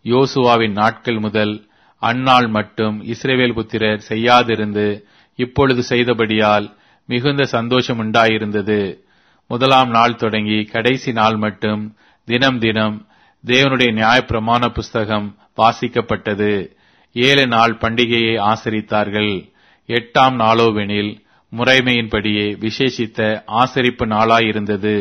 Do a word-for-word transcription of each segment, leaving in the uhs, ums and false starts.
யோசுவாவின் நாட்கள் முதல் அந்நாள் மட்டும் இஸ்ரவேல் புத்திரர் செய்யாதிருந்து இப்பொழுது செய்தபடியால் மிகுந்த சந்தோஷம் உண்டாயிருந்தது. முதலாம் நாள் தொடங்கி கடைசி நாள் மட்டும் தினம் தினம் தேவனுடைய நியாயப்பிரமாண புஸ்தகம் வாசிக்கப்பட்டது. ஏழு நாள் பண்டிகையை ஆசரித்தார்கள். எட்டாம் நாளோவெனில் முறைமையின்படியே விசேஷித்த ஆசரிப்பு நாளாயிருந்தது.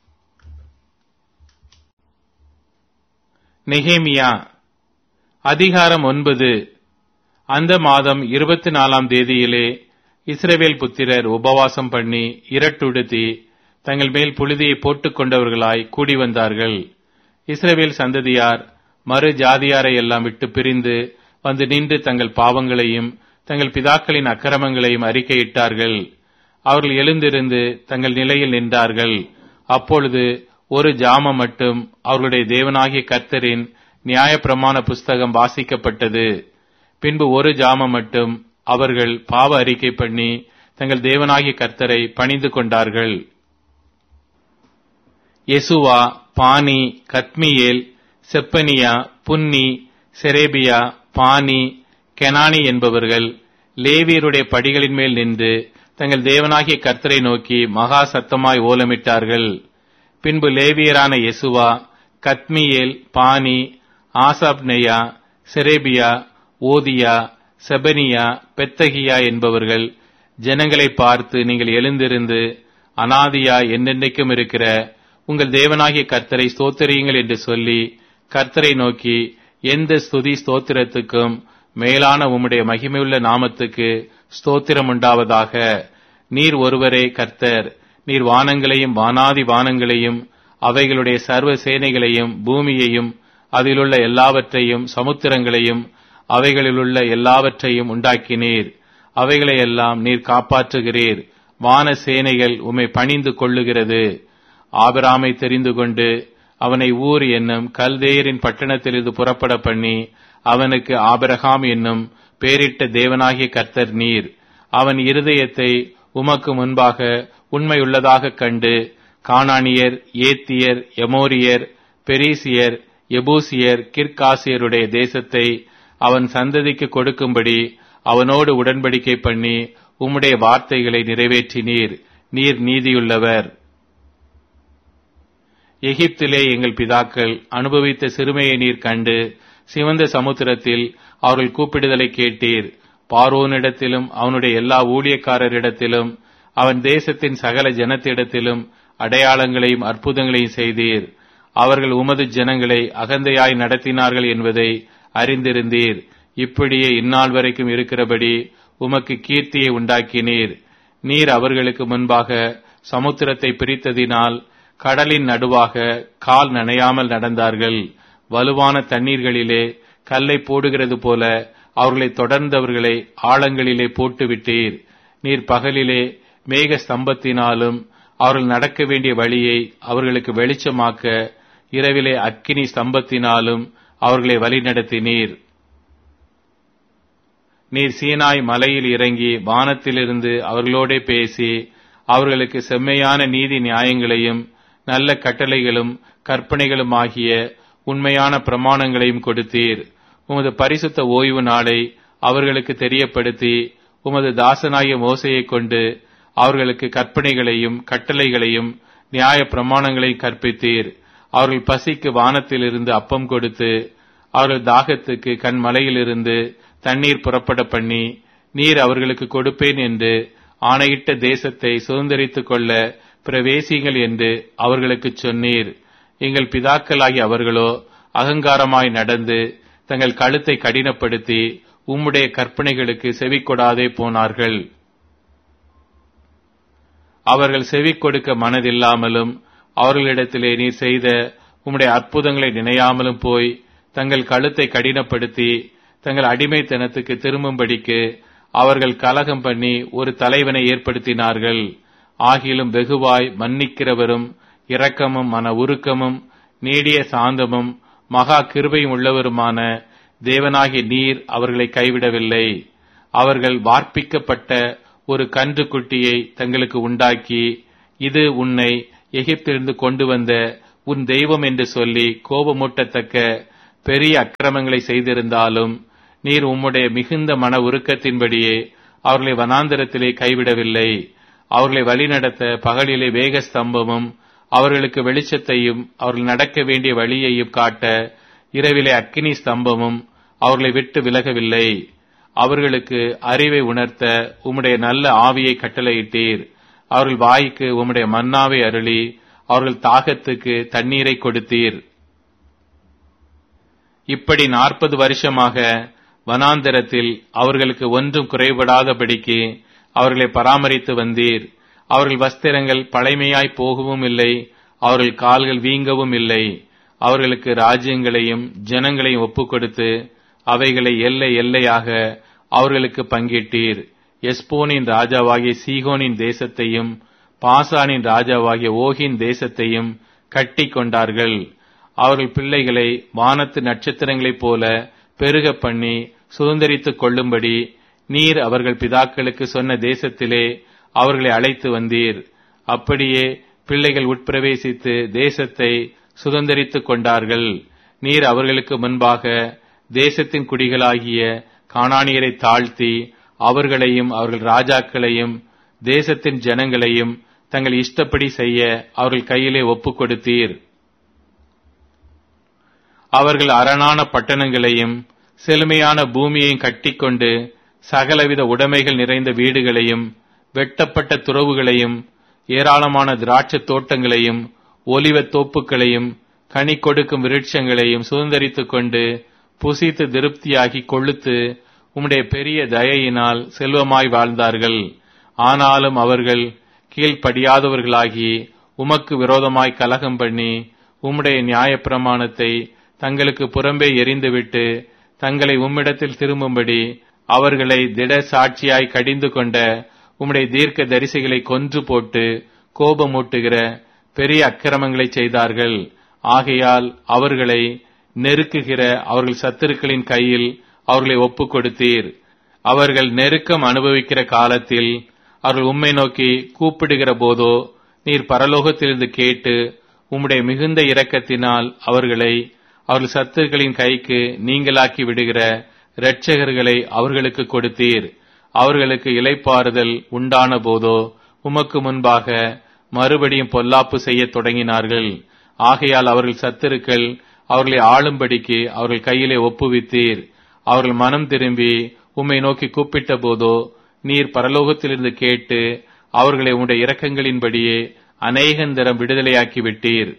நெகேமியா அதிகாரம் ஒன்பது. அந்த மாதம் இருபத்தி நாலாம் தேதியிலே இஸ்ரவேல் புத்திரர் உபவாசம் பண்ணி இரட்டுடுத்தி தங்கள் மேல் புழுதியை போட்டுக் கொண்டவர்களாய் கூடி வந்தார்கள். இஸ்ரவேல் சந்ததியார் மறு ஜாதியாரை எல்லாம் விட்டு பிரிந்து வந்து நின்று தங்கள் பாவங்களையும் தங்கள் பிதாக்களின் அக்கிரமங்களையும் அறிக்கையிட்டார்கள். அவர்கள் எழுந்திருந்து தங்கள் நிலையில் நின்றார்கள். அப்பொழுது ஒரு ஜாமம் மட்டும் அவர்களுடைய தேவனாகிய கர்த்தரின் நியாயப்பிரமாண புஸ்தகம் வாசிக்கப்பட்டது. பின்பு ஒரு ஜாமம் மட்டும் அவர்கள் பாவ அறிக்கை பண்ணி தங்கள் தேவனாகிய கர்த்தரை பணிந்து கொண்டார்கள். யெசுவா, பானி, கத்மியேல், செப்பனியா, புன்னி, செரேபியா, பானி, கெனானி என்பவர்கள் லேவியருடைய படிகளின் மேல் நின்று தங்கள் தேவனாகிய கர்த்தரை நோக்கி மகா சத்தமாய் ஓலமிட்டார்கள். பின்பு லேவியரான யெசுவா, கத்மியேல், பானி, ஆசாப்நெயா, செரேபியா, ஓதியா, செபனியா, பெத்தகியா என்பவர்கள் ஜனங்களை பார்த்து, நீங்கள் எழுந்திருந்து அனாதியா என்னென்றைக்கும் இருக்கிற உங்கள் தேவனாகிய கர்த்தரை ஸ்தோத்திரியுங்கள் என்று சொல்லி கர்த்தரை நோக்கி, எந்த ஸ்துதி ஸ்தோத்திரத்துக்கும் மேலான உம்முடைய மகிமையுள்ள நாமத்துக்கு ஸ்தோத்திரம் உண்டாவதாக. நீர் ஒருவரே கர்த்தர். நீர் வானங்களையும் வானாதி வானங்களையும் அவைகளுடைய சர்வ சேனைகளையும் பூமியையும் அதிலுள்ள எல்லாவற்றையும் சமுத்திரங்களையும் அவைகளிலுள்ள எல்லாவற்றையும் உண்டாக்கினீர். அவைகளையெல்லாம் நீர் காப்பாற்றுகிறீர். வான சேனைகள் உம்மை பணிந்து கொள்ளுகிறது. ஆபிராமை தெரிந்து கொண்டு அவனை ஊர் என்னும் கல்தேயரின் பட்டணத்திலிருந்து புறப்பட பண்ணி அவனுக்கு ஆபிரகாம் என்னும் பேரிட்ட தேவனாகிய கர்த்தர் நீர். அவன் இருதயத்தை உமக்கு முன்பாக உண்மையுள்ளதாக கண்டு கானானியர், ஏத்தியர், எமோரியர், பெரிசியர், எபூசியர், கிர்காசியருடைய தேசத்தை அவன் சந்ததிக்கு கொடுக்கும்படி அவனோடு உடன்படிக்கை பண்ணி உம்முடைய வார்த்தைகளை நிறைவேற்றினீர். நீர் நீதியுள்ளவர். எகிப்திலே எங்கள் பிதாக்கள் அனுபவித்த சிறுமையை நீர் கண்டு சிவந்த சமுத்திரத்தில் அவர்கள் கூப்பிடுதலை கேட்டீர். பார்வோனிடத்திலும் அவனுடைய எல்லா ஊழியக்காரரிடத்திலும் அவன் தேசத்தின் சகல ஜனத்திடத்திலும் அடையாளங்களையும் அற்புதங்களையும் செய்தீர். அவர்கள் உமது ஜனங்களை அகந்தையாய் நடத்தினார்கள் என்பதை அறிந்திருந்தீர். இப்படியே இந்நாள் வரைக்கும் இருக்கிறபடி உமக்கு கீர்த்தியை உண்டாக்கினீர். நீர் அவர்களுக்கு முன்பாக சமுத்திரத்தை பிரித்ததினால் கடலின் நடுவாக கால் நனையாமல் நடந்தார்கள். வலுவான தண்ணீர்களிலே கல்லை போடுகிறது போல அவர்களை தொடர்ந்தவர்களை ஆழங்களிலே போட்டுவிட்டீர். நீர் பகலிலே மேக ஸ்தம்பத்தினாலும் அவர்கள் நடக்க வேண்டிய வழியை அவர்களுக்கு வெளிச்சமாக்க இரவிலே அக்கினி ஸ்தம்பத்தினாலும் அவர்களை வழிநடத்தினீர். நீர் சீனாய் மலையில் இறங்கி வானத்திலிருந்து அவர்களோடே பேசி அவர்களுக்கு செம்மையான நீதி நியாயங்களையும் நல்ல கட்டளைகளும் கற்பனைகளும் ஆகிய உண்மையான பிரமாணங்களையும் கொடுத்தீர். உமது பரிசுத்த ஓய்வு நாளை அவர்களுக்கு தெரியப்படுத்தி உமது தாசனாகிய மோசையைக் கொண்டு அவர்களுக்கு கற்பனைகளையும் கட்டளைகளையும் நியாய பிரமாணங்களையும் கற்பித்தீர். அவர்கள் பசிக்கு வானத்திலிருந்து அப்பம் கொடுத்து அவர்கள் தாகத்துக்கு கண்மலையிலிருந்து தண்ணீர் புறப்பட பண்ணி நீர் அவர்களுக்கு கொடுப்பேன் என்று ஆணையிட்ட தேசத்தை சுதந்தரித்துக் கொள்ள பிரவேசிங்கள் என்று அவர்களுக்கு சொன்னீர். எங்கள் பிதாக்களாகி அவர்களோ அகங்காரமாய் நடந்து தங்கள் கழுத்தை கடினப்படுத்தி உம்முடைய கற்பனைகளுக்கு செவி கொடாதே போனார்கள். அவர்கள் செவி கொடுக்க மனதில்லாமலும் அவர்களிடத்திலே நீர் செய்த உம்முடைய அற்புதங்களை நினையாமலும் போய் தங்கள் கழுத்தை கடினப்படுத்தி தங்கள் அடிமைத்தனத்துக்கு திரும்பும்படிக்கு அவர்கள் கலகம் பண்ணி ஒரு தலைவனை ஏற்படுத்தினார்கள். ஆகிலும் வெகுவாய் மன்னிக்கிறவரும் இரக்கமும் மன உருக்கமும் நீடிய சாந்தமும் மகா கிருபையும் உள்ளவருமான தேவனாகிய நீர் அவர்களை கைவிடவில்லை. அவர்கள் வார்ப்பிக்கப்பட்ட ஒரு கன்று குட்டியை தங்களுக்கு உண்டாக்கி, இது உன்னை எகிப்திலிருந்து கொண்டு வந்த உன் தெய்வம் என்று சொல்லி கோபமூட்டத்தக்க பெரிய அக்கிரமங்களை செய்திருந்தாலும் நீர் உம்முடைய மிகுந்த மன உருக்கத்தின்படியே அவர்களை வனாந்தரத்திலே கைவிடவில்லை. அவர்களை வழிநடத்த பகலிலே வேக ஸ்தம்பமும் அவர்களுக்கு வெளிச்சத்தையும் அவர்கள் நடக்க வேண்டிய வழியையும் காட்ட இரவிலே அக்கினி ஸ்தம்பமும் அவர்களை விட்டு விலகவில்லை. அவர்களுக்கு அறிவை உணர்த்த உம்முடைய நல்ல ஆவியை கட்டளையிட்டீர். அவர்கள் வாய்க்கு உம்முடைய மன்னாவை அருளி அவர்கள் தாகத்துக்கு தண்ணீரை கொடுத்தீர். இப்படி நாற்பது வருஷமாக வனாந்தரத்தில் அவர்களுக்கு ஒன்றும் குறைபடாதபடிக்கு அவர்களை பராமரித்து வந்தீர். அவர்கள் வஸ்திரங்கள் பழைமையாய் போகவும் இல்லை, அவர்கள் கால்கள் வீங்கவும் இல்லை. அவர்களுக்கு ராஜ்யங்களையும் ஜனங்களையும் ஒப்புக் கொடுத்து அவைகளை எல்லை எல்லையாக அவர்களுக்கு பங்கிட்டீர். எஸ்போனின் ராஜாவாகிய சீகோனின் தேசத்தையும் பாசானின் ராஜாவாகிய ஓகின் தேசத்தையும் கட்டி கொண்டார்கள். அவர்கள் பிள்ளைகளை வானத்து நட்சத்திரங்களைப் போல பெருக பண்ணி சுதந்தரித்துக் கொள்ளும்படி நீர் அவர்கள் பிதாக்களுக்கு சொன்ன தேசத்திலே அவர்களை அழைத்து வந்தீர். அப்படியே பிள்ளைகள் உட்பிரவேசித்து தேசத்தை சுதந்தரித்துக் கொண்டார்கள். நீர் அவர்களுக்கு முன்பாக தேசத்தின் குடிகளாகிய கானானியரை தாழ்த்தி அவர்களையும் அவர்கள் ராஜாக்களையும் தேசத்தின் ஜனங்களையும் தங்கள் இஷ்டப்படி செய்ய அவர்கள் கையிலே ஒப்புக் கொடுத்தீர். அவர்கள் அரணான பட்டணங்களையும் செழுமையான பூமியையும் கட்டிக்கொண்டு சகலவித உடைமைகள் நிறைந்த வீடுகளையும் வெட்டப்பட்ட துறவுகளையும் ஏராளமான திராட்சை தோட்டங்களையும் ஒலிவத் தோப்புகளையும் கனி கொடுக்கும் விருட்சங்களையும் சுதந்தரித்துக் கொண்டு புசித்து திருப்தியாகி கொழுத்து உம்முடைய பெரிய தயையினால் செல்வமாய் வாழ்ந்தார்கள். ஆனாலும் அவர்கள் கீழ்ப்படியாதவர்களாகி உமக்கு விரோதமாய் கலகம் பண்ணி உம்முடைய நியாயப்பிரமாணத்தை தங்களுக்கு புறம்பே எறிந்துவிட்டு தங்களை உம்மிடத்தில் திரும்பும்படி அவர்களை திட சாட்சியாய் கடிந்து கொண்ட உம்முடைய தீர்க்க தரிசிகளை கொன்று போட்டு கோபமூட்டுகிற பெரிய அக்கிரமங்களை செய்தார்கள். ஆகையால் அவர்களை நெருக்குகிற அவர்கள் சத்துருக்களின் கையில் அவர்களை ஒப்புக் கொடுத்தீர். அவர்கள் நெருக்கம் அனுபவிக்கிற காலத்தில் அவர்கள் உம்மை நோக்கி கூப்பிடுகிற போதோ நீர் பரலோகத்திலிருந்து கேட்டு உம்முடைய மிகுந்த இரக்கத்தினால் அவர்களை அவர்கள் சத்துருக்களின் கைக்கு நீங்களாக்கி விடுகிற இரட்சகர்களை அவர்களுக்கு கொடுத்தீர். அவர்களுக்கு இளைப்பாறுதல் உண்டான போதோ உமக்கு முன்பாக மறுபடியும் பொல்லாப்பு செய்ய தொடங்கினார்கள். ஆகையால் அவர்கள் சத்துருக்கள் அவர்களை ஆளும்படிக்கு அவர்கள் கையிலே ஒப்புவித்தீர். அவர்கள் மனம் திரும்பி உம்மை நோக்கி கூப்பிட்ட போதோ நீர் பரலோகத்திலிருந்து கேட்டு அவர்களை உம்முடைய இரக்கங்களின்படியே அநேகந்தரம் விடுதலையாக்கி விட்டீர்.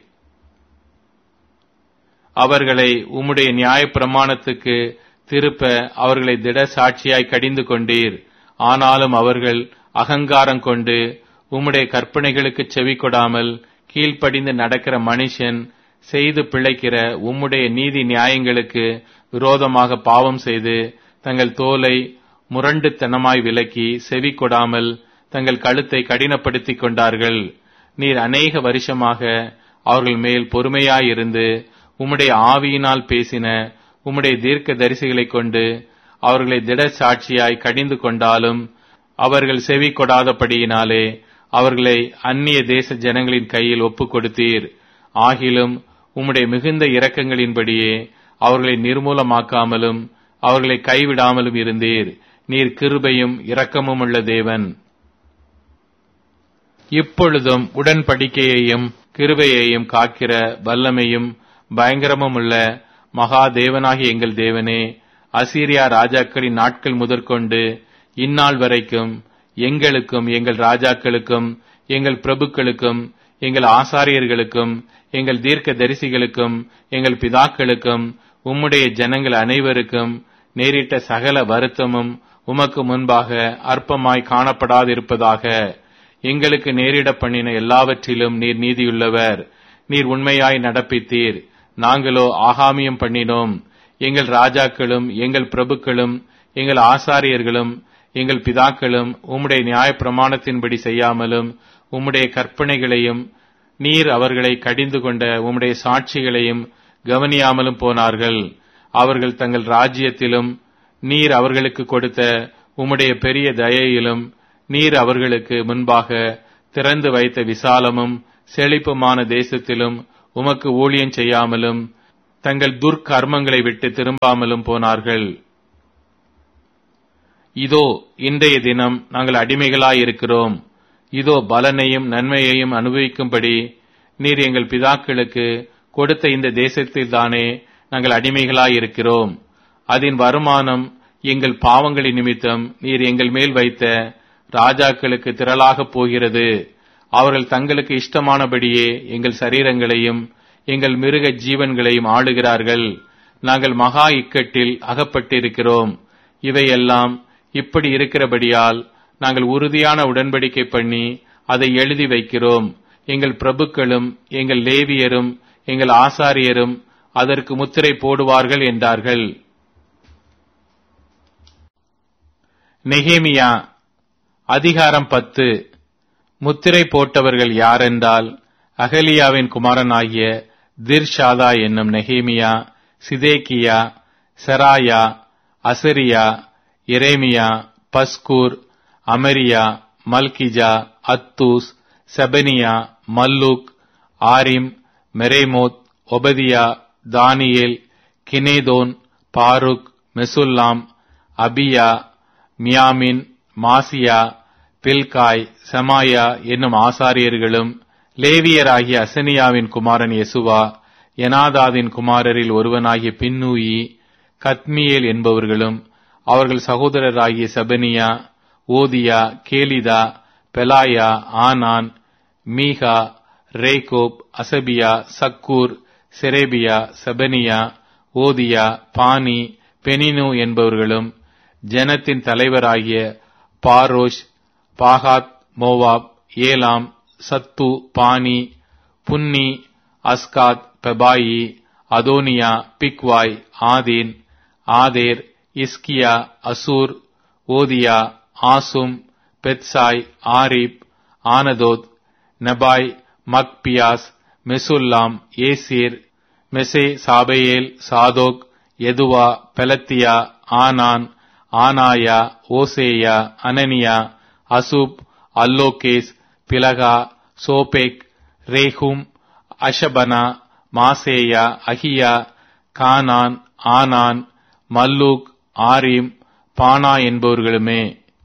அவர்களை உம்முடைய நியாய பிரமாணத்துக்கு திருப்ப அவர்களை திட சாட்சியாய் கடிந்து கொண்டீர். ஆனாலும் அவர்கள் அகங்காரம் கொண்டு உம்முடைய கற்பனைகளுக்கு செவி கொடாமல் கீழ்ப்படிந்து நடக்கிற மனுஷன் செய்து பிழைக்கிற உம்முடைய நீதி நியாயங்களுக்கு விரோதமாக பாவம் செய்து தங்கள் தோலை முரண்டுத்தனமாய் விலக்கி செவி கொடாமல் தங்கள் கழுத்தை கடினப்படுத்திக் கொண்டார்கள். நீர் அநேக வருஷமாக அவர்கள் மேல் பொறுமையாயிருந்து உம்முடைய ஆவியினால் பேசின உம்முடைய தீர்க்க தரிசிகளை கொண்டு அவர்களை திட சாட்சியாய் கடிந்து கொண்டாலும் அவர்கள் செவி கொடாதபடியினாலே அவர்களை அந்நிய தேச ஜனங்களின் கையில் ஒப்புக் கொடுத்தீர். ஆகிலும் உம்முடைய மிகுந்த இரக்கங்களின்படியே அவர்களை நிர்மூலமாக்காமலும் அவர்களை கைவிடாமலும் இருந்தீர். நீர் கிருபையும் இரக்கமும் உள்ள தேவன். இப்பொழுதும் உடன்படிக்கையையும் கிருபையையும் காக்கிற வல்லமையும் பயங்கரமும் உள்ள மகா தேவனாகிய எங்கள் தேவனே, அசீரியா ராஜாக்களின் நாட்கள் முதற்கொண்டு இந்நாள் வரைக்கும் எங்களுக்கும் எங்கள் ராஜாக்களுக்கும் எங்கள் பிரபுக்களுக்கும் எங்கள் ஆசாரியர்களுக்கும் எங்கள் தீர்க்க தரிசிகளுக்கும் எங்கள் பிதாக்களுக்கும் உம்முடைய ஜனங்கள் அனைவருக்கும் நேரிட்ட சகல வருத்தமும் உமக்கு முன்பாக அற்பமாய் காணப்படாதிருப்பதாக. எங்களுக்கு நேரிட பண்ணின எல்லாவற்றிலும் நீர் நீதியுள்ளவர். நீர் உண்மையாய் நடப்பித்தீர். நாங்களோ ஆகாமியம் பண்ணினோம். எங்கள் ராஜாக்களும் எங்கள் பிரபுக்களும் எங்கள் ஆசாரியர்களும் எங்கள் பிதாக்களும் உம்முடைய நியாய பிரமாணத்தின்படி செய்யாமலும் உம்முடைய கற்பனைகளையும் நீர் அவர்களை கடிந்து கொண்ட உம்முடைய சாட்சிகளையும் கவனியாமலும் போனார்கள். அவர்கள் தங்கள் ராஜ்யத்திலும் நீர் அவர்களுக்கு கொடுத்த உம்முடைய பெரிய தயையிலும் நீர் அவர்களுக்கு முன்பாக திறந்து வைத்த விசாலமும் செழிப்புமான தேசத்திலும் உமக்கு ஊழியம் செய்யாமலும் தங்கள் துர்க்கர்மங்களை விட்டு திரும்பாமலும் போனார்கள். இதோ இன்றைய தினம் நாங்கள் அடிமைகளாயிருக்கிறோம். இதோ பலனையும் நன்மையையும் அனுபவிக்கும்படி நீர் எங்கள் பிதாக்களுக்கு கொடுத்த இந்த தேசத்தில்தானே நாங்கள் அடிமைகளாயிருக்கிறோம். அதன் வருமானம் எங்கள் பாவங்களின் நிமித்தம் நீர் எங்கள் மேல் வைத்த ராஜாக்களுக்கு திரளாக போகிறது. அவர்கள் தங்களுக்கு இஷ்டமானபடியே எங்கள் சரீரங்களையும் எங்கள் மிருக ஜீவன்களையும் ஆளுகிறார்கள். நாங்கள் மகா இக்கட்டில் அகப்பட்டிருக்கிறோம். இவையெல்லாம் இப்படி இருக்கிறபடியால் நாங்கள் உறுதியான உடன்படிக்கை பண்ணி அதை எழுதி வைக்கிறோம். எங்கள் பிரபுக்களும் எங்கள் லேவியரும் எங்கள் ஆசாரியரும் அதற்கு முத்திரை போடுவார்கள் என்றார்கள். நெகேமியா அதிகாரம் பத்து. முத்திரை போட்டவர்கள் யாரென்றால், அகலியாவின் குமாரனாகிய திர்ஷாதா என்னும் நெகேமியா, சிதேக்கியா, செராயா, அசரியா, எரேமியா, பஸ்கூர், அமரியா, மல்கிஜா, அத்தூஸ், செபனியா, மல்லூக், ஆரிம், மெரேமோத், ஒபதியா, தானியேல், கினேதோன், பாருக், மெசுல்லாம், அபியா, மியாமின், மாசியா, பில்காய், செமாயா என்னும் ஆசாரியர்களும், லேவியராகிய அசனியாவின் குமாரன் யெசுவா, எனாதாதின் குமாரரில் ஒருவனாகிய பின்னூயி, கத்மியேல் என்பவர்களும், அவர்கள் சகோதரராகிய செபனியா, ஓதியா, கேலிதா, பெலாயா, ஆனான், மீகா, ரேகோப், அசபியா, சக்கூர், செரேபியா, செபனியா, ஓதியா, பானி, பெனினு என்பவர்களும், ஜனத்தின் தலைவராகிய பாரோஷ், பாகாத் மோவாப், ஏலாம், சத்து, பானி, புன்னி, அஸ்காத், பெபாயி, அதோனியா, பிக்வாய், ஆதீன், ஆதேர், இஸ்கியா, அசூர், ஓதியா, ஆசும், பெத்சாய், ஆரிப், ஆனதோத், நெபாய், மக்பியாஸ், மெசுல்லாம், ஏசீர், மெசே, சாபேயேல், சாதோக், எதுவா, பெலத்தியா, ஆனான், ஆனாயா, ஓசேயா, அனனியா, அசூப், அல்லோகேஸ், பிலகா, சோபேக், ரேஹும், அஷபனா, மாசேயா, அகியா, கானான், ஆனான், மல்லூக், ஆரிம், பானா என்பவர்களுமே.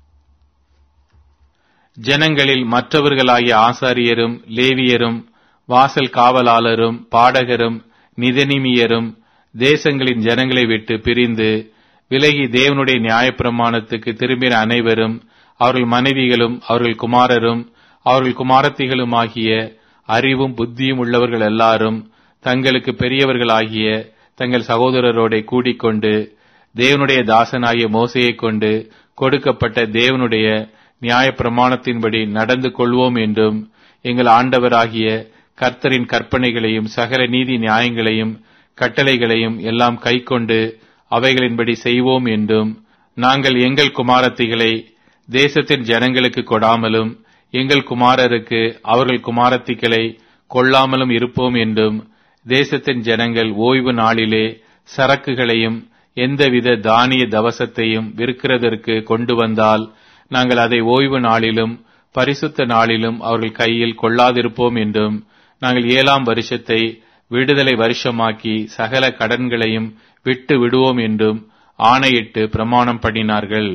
ஜனங்களில் மற்றவர்களாகிய ஆசாரியரும் லேவியரும் வாசல் காவலாளரும் பாடகரும் நிதனிமியரும் தேசங்களின் ஜனங்களை விட்டு பிரிந்து விலகி தேவனுடைய நியாயப்பிரமாணத்துக்கு திரும்பின அனைவரும், அவர்கள் மனைவிகளும் அவர்கள் குமாரரும் அவர்கள் குமாரத்திகளுமாகிய அறிவும் புத்தியும் உள்ளவர்கள் எல்லாரும் தங்களுக்கு பெரியவர்களாகிய தங்கள் சகோதரரோட கூடிக்கொண்டு தேவனுடைய தாசனாகிய மோசையை கொண்டு கொடுக்கப்பட்ட தேவனுடைய நியாயப்பிரமாணத்தின்படி நடந்து கொள்வோம் என்றும், எங்கள் ஆண்டவராகிய கர்த்தரின் கற்பனைகளையும் சகல நீதி நியாயங்களையும் கட்டளைகளையும் எல்லாம் கைக்கொண்டு அவைகளின்படி செய்வோம் என்றும், நாங்கள் எங்கள் குமாரத்திகளை தேசத்தின் ஜனங்களுக்கு கொடாமலும் எங்கள் குமாரருக்கு அவர்கள் குமாரத்திகளை கொள்ளாமலும் இருப்போம் என்றும், தேசத்தின் ஜனங்கள் ஓய்வு நாளிலே சரக்குகளையும் எந்தவித தானிய தவசத்தையும் விற்கிறதற்கு கொண்டு வந்தால் நாங்கள் அதை ஓய்வு நாளிலும் பரிசுத்த நாளிலும் அவர்கள் கையில் கொள்ளாதிருப்போம் என்றும், நாங்கள் ஏழாம் வருஷத்தை விடுதலை வருஷமாக்கி சகல கடன்களையும் விட்டு விடுவோம் என்றும் ஆணையிட்டு பிரமாணம் பண்ணினார்கள்.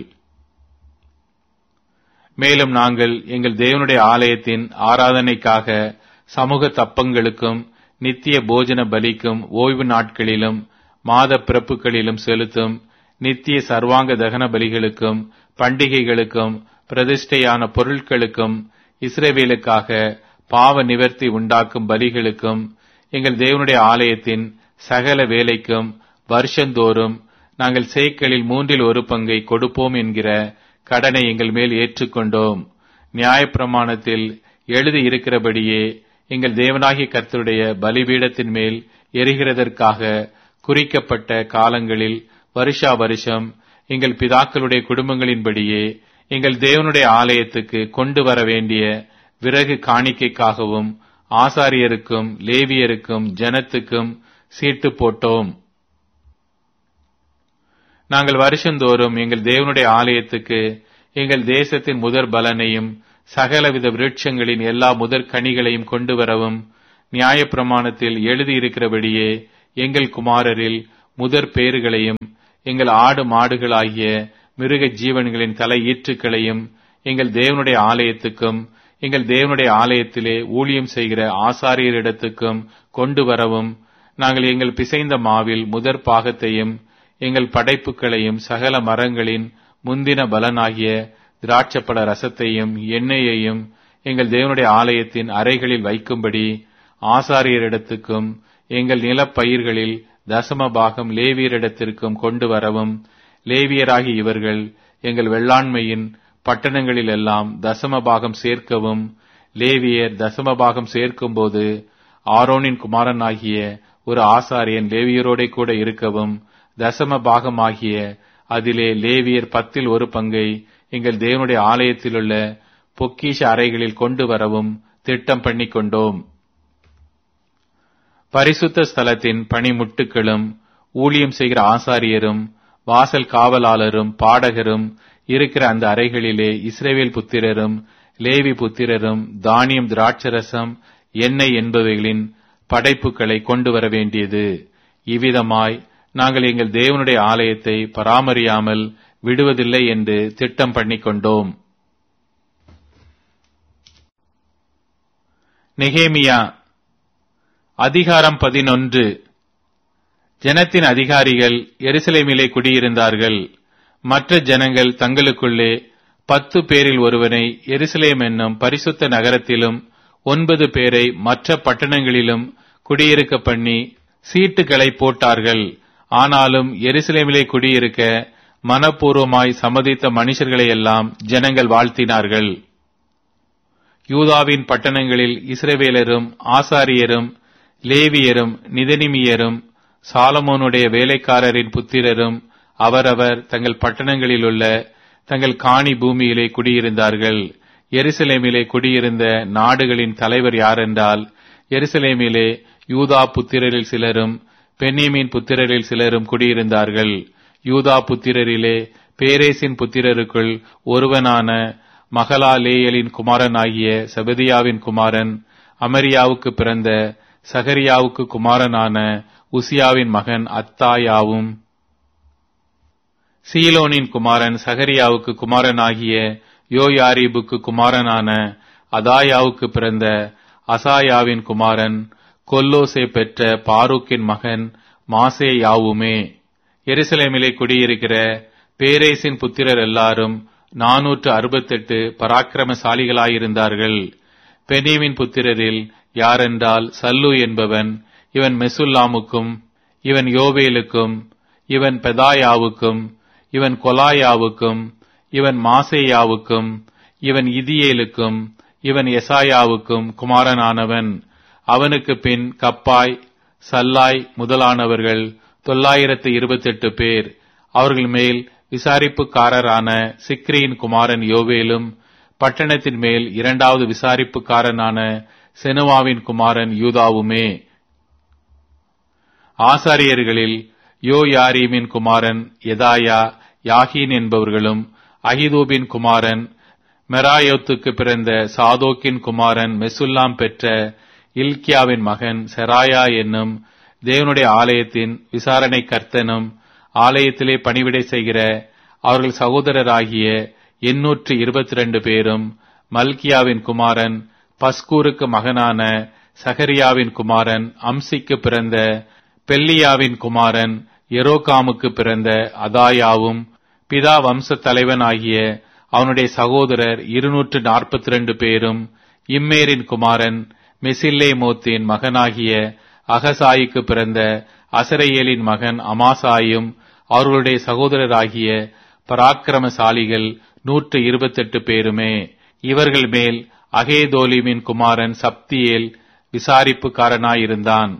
மேலும் நாங்கள் எங்கள் தேவனுடைய ஆலயத்தின் ஆராதனைக்காக சமூக தப்பங்களுக்கும் நித்திய போஜன பலிக்கும் ஓய்வு நாட்களிலும் மாத பிறப்புகளிலும் செலுத்தும் நித்திய சர்வாங்க தகன பலிகளுக்கும் பண்டிகைகளுக்கும் பிரதிஷ்டையான பொருட்களுக்கும் இஸ்ரவேலுக்காக பாவ நிவர்த்தி உண்டாக்கும் பலிகளுக்கும் எங்கள் தேவனுடைய ஆலயத்தின் சகல வேலைக்கும் வருஷந்தோறும் நாங்கள் சேக்கலில் மூன்றில் ஒரு பங்கை கொடுப்போம் என்கிற கடனை எங்கள் மேல் ஏற்றுக்கொண்டோம். நியாயப்பிரமாணத்தில் எழுதி இருக்கிறபடியே எங்கள் தேவனாகிய கர்த்தருடைய பலிபீடத்தின் மேல் எரிகிறதற்காக குறிக்கப்பட்ட காலங்களில் வருஷா வருஷம் எங்கள் பிதாக்களுடைய குடும்பங்களின்படியே எங்கள் தேவனுடைய ஆலயத்துக்கு கொண்டு வர வேண்டிய விறகு காணிக்கைக்காகவும் ஆசாரியருக்கும் லேவியருக்கும் ஜனத்துக்கும் சீட்டு போட்டோம். நாங்கள் வருஷந்தோறும் எங்கள் தேவனுடைய ஆலயத்துக்கு எங்கள் தேசத்தின் முதற் பலனையும் சகலவித விருட்சங்களின் எல்லா முதற் கனிகளையும் கொண்டு வரவும் நியாயப்பிரமாணத்தில் எழுதியிருக்கிறபடியே எங்கள் குமாரரில் முதற் பேறுகளையும் எங்கள் ஆடு மாடுகளாகிய மிருக ஜீவன்களின் தலை ஈற்றுக்களையும் எங்கள் தேவனுடைய ஆலயத்துக்கும் எங்கள் தேவனுடைய ஆலயத்திலே ஊழியம் செய்கிற ஆசாரியரிடத்துக்கும் கொண்டு வரவும், நாங்கள் எங்கள் பிசைந்த மாவில் முதற் பாகத்தையும் எங்கள் படைப்புகளையும் சகல மரங்களின் முந்தின பலனாகிய திராட்சப்பழ ரசத்தையும் எண்ணெயையும் எங்கள் தேவனுடைய ஆலயத்தின் அறைகளில் வைக்கும்படி ஆசாரியரிடத்துக்கும் எங்கள் நிலப்பயிர்களில் தசம பாகம் லேவியரிடத்திற்கும் கொண்டு வரவும், லேவியராகி இவர்கள் எங்கள் வெள்ளாண்மையின் பட்டணங்களில் எல்லாம் தசம பாகம் சேர்க்கவும், லேவியர் தசம பாகம் சேர்க்கும் போது ஆரோனின் குமாரனாகிய ஒரு ஆசாரியன் லேவியரோட கூட இருக்கவும், தசம பாகமாகிய அதிலே லேவியர் பத்தில் ஒரு பங்கை எங்கள் தேவனுடைய ஆலயத்திலுள்ள பொக்கிஷ அறைகளில் கொண்டு வரவும் திட்டம் பண்ணிக் கொண்டோம். பரிசுத்த ஸ்தலத்தின் பணிமுட்டுக்களும் ஊழியம் செய்கிற ஆசாரியரும் வாசல் காவலாளரும் பாடகரும் இருக்கிற அந்த அறைகளிலே இஸ்ரவேல் புத்திரரும் லேவி புத்திரரும் தானியம் திராட்சரசம் எண்ணெய் என்பவைகளின் படைப்புகளை கொண்டு வர வேண்டியது. இவ்விதமாய் நாங்கள் எங்கள் தேவனுடைய ஆலயத்தை பராமரியாமல் விடுவதில்லை என்று திட்டம் பண்ணிக் கொண்டோம். நெகேமியா அதிகாரம் பதினொன்று. ஜனத்தின் அதிகாரிகள் எருசலேமிலே குடியிருந்தார்கள். மற்ற ஜனங்கள் தங்களுக்குள்ளே பத்து பேரில் ஒருவனை எருசலேம் என்னும் பரிசுத்த நகரத்திலும் ஒன்பது பேரை மற்ற பட்டணங்களிலும் குடியிருக்க பண்ணி சீட்டுகளை போட்டார்கள். ஆனாலும் எருசலேமிலே குடியிருக்க மனப்பூர்வமாய் சம்மதித்த மனுஷர்களையெல்லாம் ஜனங்கள் வாழ்த்தினார்கள். யூதாவின் பட்டணங்களில் இஸ்ரவேலரும் ஆசாரியரும் லேவியரும் நிதனிமியரும் சாலமோனுடைய வேலைக்காரரின் புத்திரரும் அவரவர் தங்கள் பட்டணங்களிலுள்ள தங்கள் காணி பூமியிலே குடியிருந்தார்கள். எருசலேமிலே குடியிருந்த நாடுகளின் தலைவர் யாரென்றால், எருசலேமிலே யூதா புத்திரரில் சிலரும் பென்யமீன் புத்திரரில் சிலரும் குடியிருந்தார்கள். யூதா புத்திரரிலே பேரேசின் புத்திரருக்குள் ஒருவனான மகலாலேயலின் குமாரனாகிய செபதியாவின் குமாரன் அமரியாவுக்கு பிறந்த சகரியாவுக்கு குமாரனான உசியாவின் மகன் அத்தாயாவும், சீலோனின் குமாரன் சகரியாவுக்கு குமாரனாகிய யோயாரீபுக்கு குமாரனான அதாயாவுக்கு பிறந்த அசாயாவின் குமாரன் கொல்லோசே பெற்ற பாரூக்கின் மகன் மாசேயாவுமே. எருசலேமிலே குடியிருக்கிற பேரேசின் புத்திரர் எல்லாரும் நானூற்று அறுபத்தெட்டு பராக்கிரமசாலிகளாயிருந்தார்கள். பெனியமின் புத்திரரில் யாரென்றால், சல்லு என்பவன், இவன் மெசுல்லாமுக்கும் இவன் யோவேலுக்கும் இவன் பெதாயாவுக்கும் இவன் கொலாயாவுக்கும் இவன் மாசேயாவுக்கும் இவன் இதியேலுக்கும் இவன் எசாயாவுக்கும் குமாரனானவன். அவனுக்கு பின் கப்பாய் சல்லாய் முதலானவர்கள் தொள்ளாயிரத்து இருபத்தெட்டு பேர். அவர்கள் மேல் விசாரிப்புக்காரரான சிக்ரியின் குமாரன் யோவேலும் பட்டணத்தின் மேல் இரண்டாவது விசாரிப்புக்காரனான செனுவாவின் குமாரன் யூதாவுமே. ஆசாரியர்களில் யோயாரீமின் குமாரன் எதாயா யாகீன் என்பவர்களும், அகிதூபின் குமாரன் மெராயோத்துக்கு பிறந்த சாதோக்கின் குமாரன் மெசுல்லாம் பெற்ற இல்கியாவின் மகன் செராயா என்னும் தேவனுடைய ஆலயத்தின் விசாரணை கர்த்தனும் ஆலயத்திலே பணிவிடை செய்கிற அவர்கள் சகோதரராகிய எண்ணூற்று இருபத்தி இரண்டு பேரும், மல்கியாவின் குமாரன் பஸ்கூருக்கு மகனான சகரியாவின் குமாரன் அம்சிக்கு பிறந்த பெல்லியாவின் குமாரன் எரோகாமுக்கு பிறந்த அதாயாவும், பிதா வம்ச தலைவன் ஆகிய அவனுடைய சகோதரர் இருநூற்று நாற்பத்தி இரண்டு பேரும், இம்மேரின் குமாரன் மெசில்லே மோத்தின் மகனாகிய அகசாயிக்கு பிறந்த அசரையேலின் மகன் அமாசாயும், அவர்களுடைய சகோதரராகிய பராக்கிரமசாலிகள் நூற்று இருபத்தெட்டு பேருமே. இவர்கள் மேல் அகேதோலிமின் குமாரன் சப்தியேல் விசாரிப்புக்காரனாயிருந்தான்.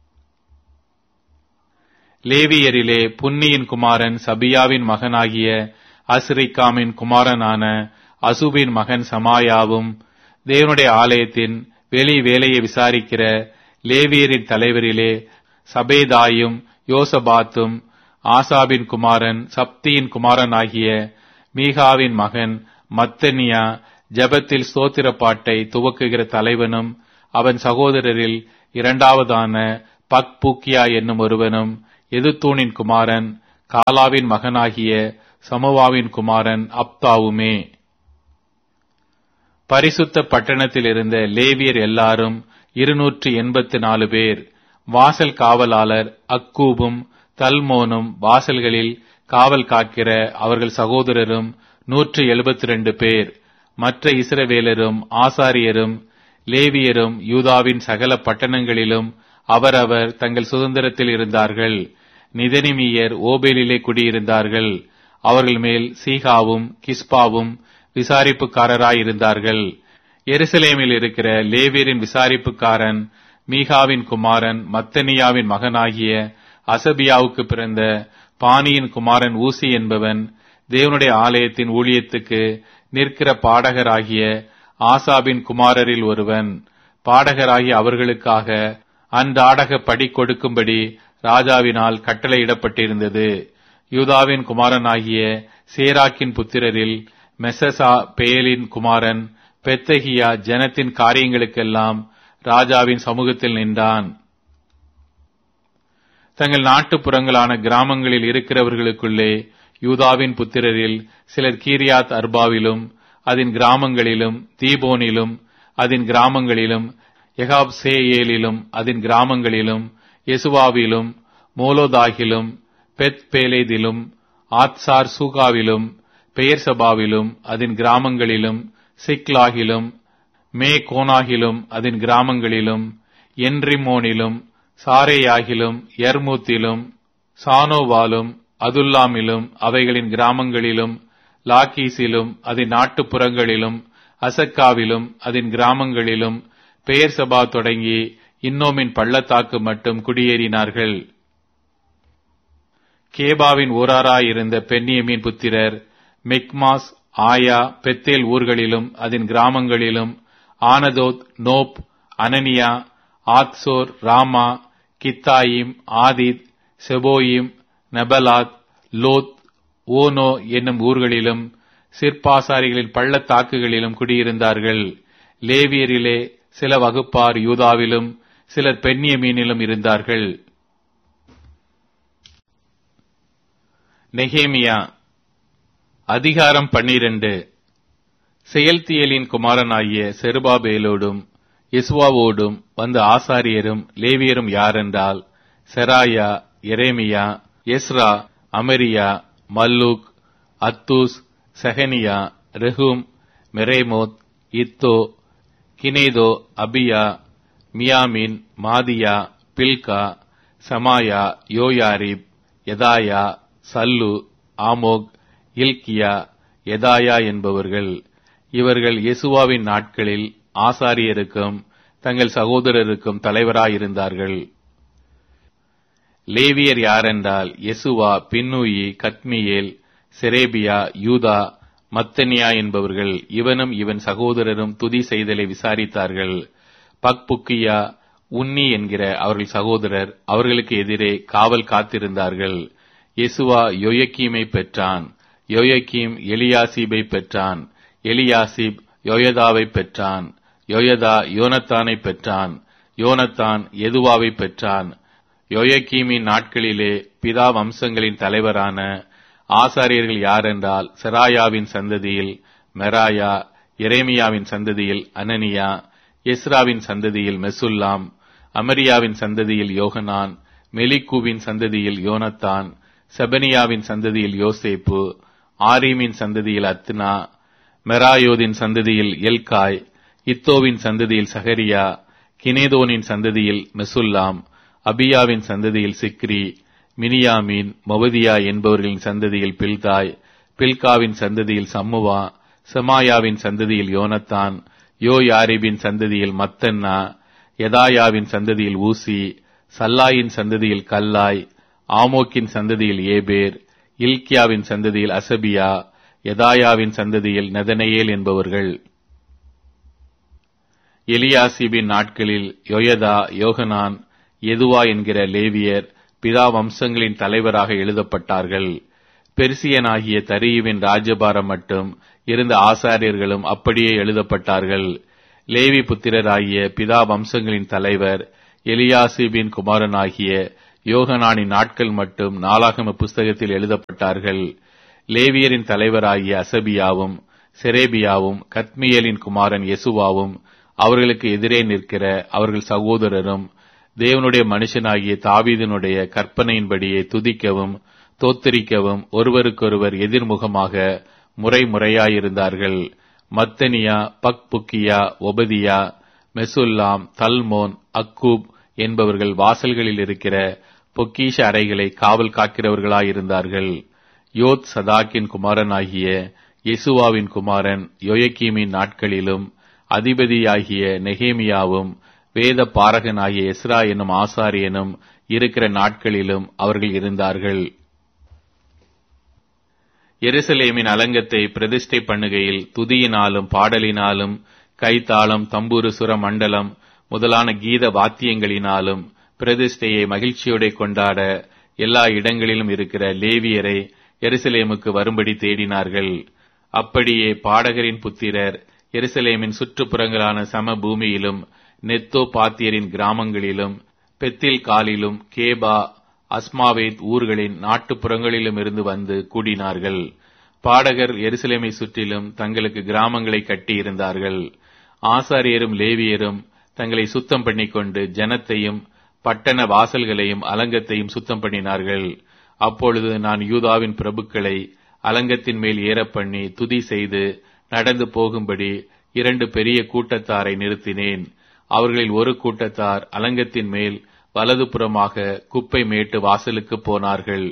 லேவியரிலே புன்னியின் குமாரன் சபியாவின் மகனாகிய அஸ்ரிக்காமின் குமாரனான அசுபின் மகன் சமாயாவும், தேவனுடைய ஆலயத்தின் வெளி வேலையை விசாரிக்கிற லேவியரின் தலைவரிலே சபேதாயும் யோசபாத்தும், ஆசாபின் குமாரன் சப்தியின் குமாரனாகிய மீகாவின் மகன் மத்தனியா ஜபத்தில் ஸ்தோத்திர பாட்டை துவக்குகிற தலைவனும், அவன் சகோதரரில் இரண்டாவதான பக்பூக்கியா என்னும் ஒருவனும் எதுத்தூனின் குமாரன் காலாவின் மகனாகிய சமுவாவின் குமாரன் அப்தாவுமே. பரிசுத்த பட்டணத்தில் இருந்த லேவியர் எல்லாரும் இருநூற்று எண்பத்து நாலு பேர். வாசல் காவலாளர் அக்கூபும் தல்மோனும் வாசல்களில் காவல் காக்கிற அவர்கள் சகோதரரும் நூற்று எழுபத்தி ரெண்டு பேர். மற்ற இஸ்ரவேலரும் ஆசாரியரும் லேவியரும் யூதாவின் சகல பட்டணங்களிலும் அவரவர் தங்கள் சுதந்திரத்தில் இருந்தார்கள். நிதனிமியர் ஓபேலிலே குடியிருந்தார்கள். அவர்கள் மேல் சீகாவும் கிஸ்பாவும் விசாரிப்புக்காரராயிருந்தார்கள். எருசலேமில் இருக்கிற லேவியரின் விசாரிப்புக்காரன் மீகாவின் குமாரன் மத்தனியாவின் மகனாகிய அசபியாவுக்கு பிறந்த பானியின் குமாரன் ஊசி என்பவன் தேவனுடைய ஆலயத்தின் ஊழியத்துக்கு நிற்கிற பாடகராகிய ஆசாபின் குமாரரில் ஒருவன். பாடகராகிய அவர்களுக்காக அன்றாடக படி கொடுக்கும்படி ராஜாவினால் கட்டளையிடப்பட்டிருந்தது. யூதாவின் குமாரனாகிய சேராக்கின் புத்திரரில் மெசசா பேலின் குமாரன் பெத்தகியா ஜனத்தின் காரியங்களுக்கெல்லாம் ராஜாவின் சமூகத்தில் நின்றான். தங்கள் நாட்டுப்புறங்களான கிராமங்களில் இருக்கிறவர்களுக்குள்ளே யூதாவின் புத்திரரில் சிலர் கீரியாத் அர்பாவிலும் அதன் கிராமங்களிலும் தீபோனிலும் அதன் கிராமங்களிலும் எகாப்சேயேலிலும் அதன் கிராமங்களிலும் யெசுவாவிலும் மோலோதாகிலும் பெத் பேலேதிலும் ஆத்சார் சூகாவிலும் பெயர்சபாவிலும் அதன் கிராமங்களிலும் சிக்லாகிலும் மே கோனாகிலும் அதன் கிராமங்களிலும் என்ரிமோனிலும் சாரேயாகிலும் யர்மூத்திலும் சானோவாலும் அதுல்லாமிலும் அவைகளின் கிராமங்களிலும் லாக்கீசிலும் அதன் நாட்டுப்புறங்களிலும் அசக்காவிலும் அதன் கிராமங்களிலும் பெயர்சபா தொடங்கி இன்னோமின் பள்ளத்தாக்கு மட்டும் குடியேறினார்கள். கேபாவின் ஊராராயிருந்த பென்னியமின் புத்திரர் மிக்மாஸ் ஆயா பெத்தேல் ஊர்களிலும் அதன் கிராமங்களிலும் ஆனதோத் நோப் அனனியா ஆத்சோர் ராமா கித்தாயிம் ஆதித் செபோயிம் நெபலாத் லோத் ஓனோ என்னும் ஊர்களிலும் சிற்பாசாரிகளின் பள்ளத்தாக்குகளிலும் குடியிருந்தார்கள். லேவியரிலே சில வகுப்பார் யூதாவிலும் சிலர் பென்னியமீனிலும் இருந்தார்கள். நெகேமியா அதிகாரம் பன்னிரண்டு. செயல்தியலின் குமாரனாகிய செருபாபேலோடும் யெசுவாவோடும் வந்த ஆசாரியரும் லேவியரும் யாரென்றால் செராயா எரேமியா எஸ்ரா அமரியா மல்லூக் அத்தூஸ் செகனியா ரெஹூம் மெரேமோத் இத்தோ கினேதோ அபியா மியாமின் மாதியா பில்கா சமாயா யோயாரிப் யதாயா சல்லு ஆமோக் இல்கியா யதாயா என்பவர்கள். இவர்கள் யெசுவாவின் நாட்களில் ஆசாரியருக்கும் தங்கள் சகோதரருக்கும் தலைவராயிருந்தார்கள். லேவியர் யாரென்றால் யெசுவா பின்னூயி கத்மியேல் செரேபியா யூதா மத்தனியா என்பவர்கள். இவனும் இவன் சகோதரரும் துதி செய்தலை விசாரித்தார்கள். பக்புக்கியா உன்னி என்கிற அவர்கள் சகோதரர் அவர்களுக்கு எதிரே காவல் காத்திருந்தார்கள். யெசுவா யோயக்கீமை பெற்றான். யோயக்கீம் எலியாசிபை பெற்றான். எலியாசிப் யோயதாவை பெற்றான். யோயதா யோனத்தானை பெற்றான். யோனத்தான் எதுவாவை பெற்றான். யோயக்கீமின் நாட்களிலே பிதா வம்சங்களின் தலைவரான ஆசாரியர்கள் யாரென்றால் செராயாவின் சந்ததியில் மெராயா, எரேமியாவின் சந்ததியில் அனனியா, எஸ்ராவின் சந்ததியில் மெசுல்லாம், அமரியாவின் சந்ததியில் யோகனான், மெலிக்கூவின் சந்ததியில் யோனத்தான், செபனியாவின் சந்ததியில் யோசேப்பு, ஆரீமின் சந்ததியில் அத்னா, மெராயோதின் சந்ததியில் எல்காய், இத்தோவின் சந்ததியில் சகரியா, கினேதோனின் சந்ததியில் மெசுல்லாம், அபியாவின் சந்ததியில் சிக்ரி, மினியாமீன் மொபதியா என்பவர்களின் சந்ததியில் பில்காய், பில்காவின் சந்ததியில் சம்முவா, செமாயாவின் சந்ததியில் யோனத்தான், யோ யாரிபின் சந்ததியில் மத்தன்னா, யதாயாவின் சந்ததியில் ஊசி, சல்லாயின் சந்ததியில் கல்லாய், ஆமோக்கின் சந்ததியில் ஏபேர், இல்கியாவின் சந்ததியில் அசபியா, யதாயாவின் சந்ததியில் நெதனேயேல் என்பவர்கள். எலியாசிபின் நாட்களில் யோயதா, யோகனான், எதுவா என்கிற லேவியர் பிதா வம்சங்களின் தலைவராக எழுதப்பட்டார்கள். பெர்சியனாகிய தரியுவின் ராஜ்யபாரம் மட்டும் இருந்த ஆசாரியர்களும் அப்படியே எழுதப்பட்டார்கள். லேவி புத்திரராகிய பிதா வம்சங்களின் தலைவர் எலியாசிபின் குமாரனாகிய யோகனானின் நாட்கள் மட்டும் நாளாகம புஸ்தகத்தில் எழுதப்பட்டார்கள். லேவியரின் தலைவராகிய அசபியாவும் செரேபியாவும் கத்மியேலின் குமாரன் யெசுவாவும் அவர்களுக்கு எதிரே நிற்கிற அவர்கள் சகோதரரும் தேவனுடைய மனுஷனாகிய தாவீதினுடைய கற்பனையின்படியே துதிக்கவும் தோத்தரிக்கவும் ஒருவருக்கொருவர் எதிர்முகமாக முறை முறையாயிருந்தார்கள். மத்தனியா, பக்புக்கியா, ஒபதியா, மெசுல்லாம், தல்மோன், அக்கூப் என்பவர்கள் வாசல்களில் இருக்கிற பொக்கீஷ அறைகளை காவல் காக்கிறவர்களாயிருந்தார்கள். யோத் சதாக்கின் குமாரனாகிய யெசுவாவின் குமாரன் யோயக்கீமின் நாட்களிலும் அதிபதியாகிய நெகேமியாவும் வேத பாரகனாகிய எஸ்ரா என்னும் ஆசாரியனும் இருக்கிற நாட்களிலும் அவர்கள் இருந்தார்கள். எருசலேமின் அலங்கத்தை பிரதிஷ்டை பண்ணுகையில் துதியினாலும் பாடலினாலும் கைத்தாளம் தம்புரு சுர மண்டலம் முதலான கீத வாத்தியங்களினாலும் பிரதிஷ்டையை மகிழ்ச்சியோட கொண்டாட எல்லா இடங்களிலும் இருக்கிற லேவியரை எருசலேமுக்கு வரும்படி தேடினார்கள். அப்படியே பாடகரின் புத்திரர் எருசலேமின் சுற்றுப்புறங்களான சம பூமியிலும் நெத்தோ பாத்தியரின் கிராமங்களிலும் பெத்தில் காலிலும் கேபா அஸ்மாவேத் ஊர்களின் நாட்டுப்புறங்களிலும் இருந்து வந்து கூடினார்கள். பாடகர் எருசலேமை சுற்றிலும் தங்களுக்கு கிராமங்களை கட்டி இருந்தார்கள். ஆசாரியரும் லேவியரும் தங்களை சுத்தம் பண்ணிக்கொண்டு ஜனத்தையும் பட்டண வாசல்களையும் அலங்கத்தையும் சுத்தம் பண்ணினார்கள். அப்பொழுது நான் யூதாவின் பிரபுக்களை அலங்கத்தின் மேல் ஏறப்பண்ணி துதி செய்து நடந்து போகும்படி இரண்டு பெரிய கூட்டத்தாரை நிறுத்தினேன். அவர்களில் ஒரு கூட்டத்தார் அலங்கத்தின் மேல் வலது புறமாக குப்பை மேட்டு வாசலுக்கு போனார்கள்.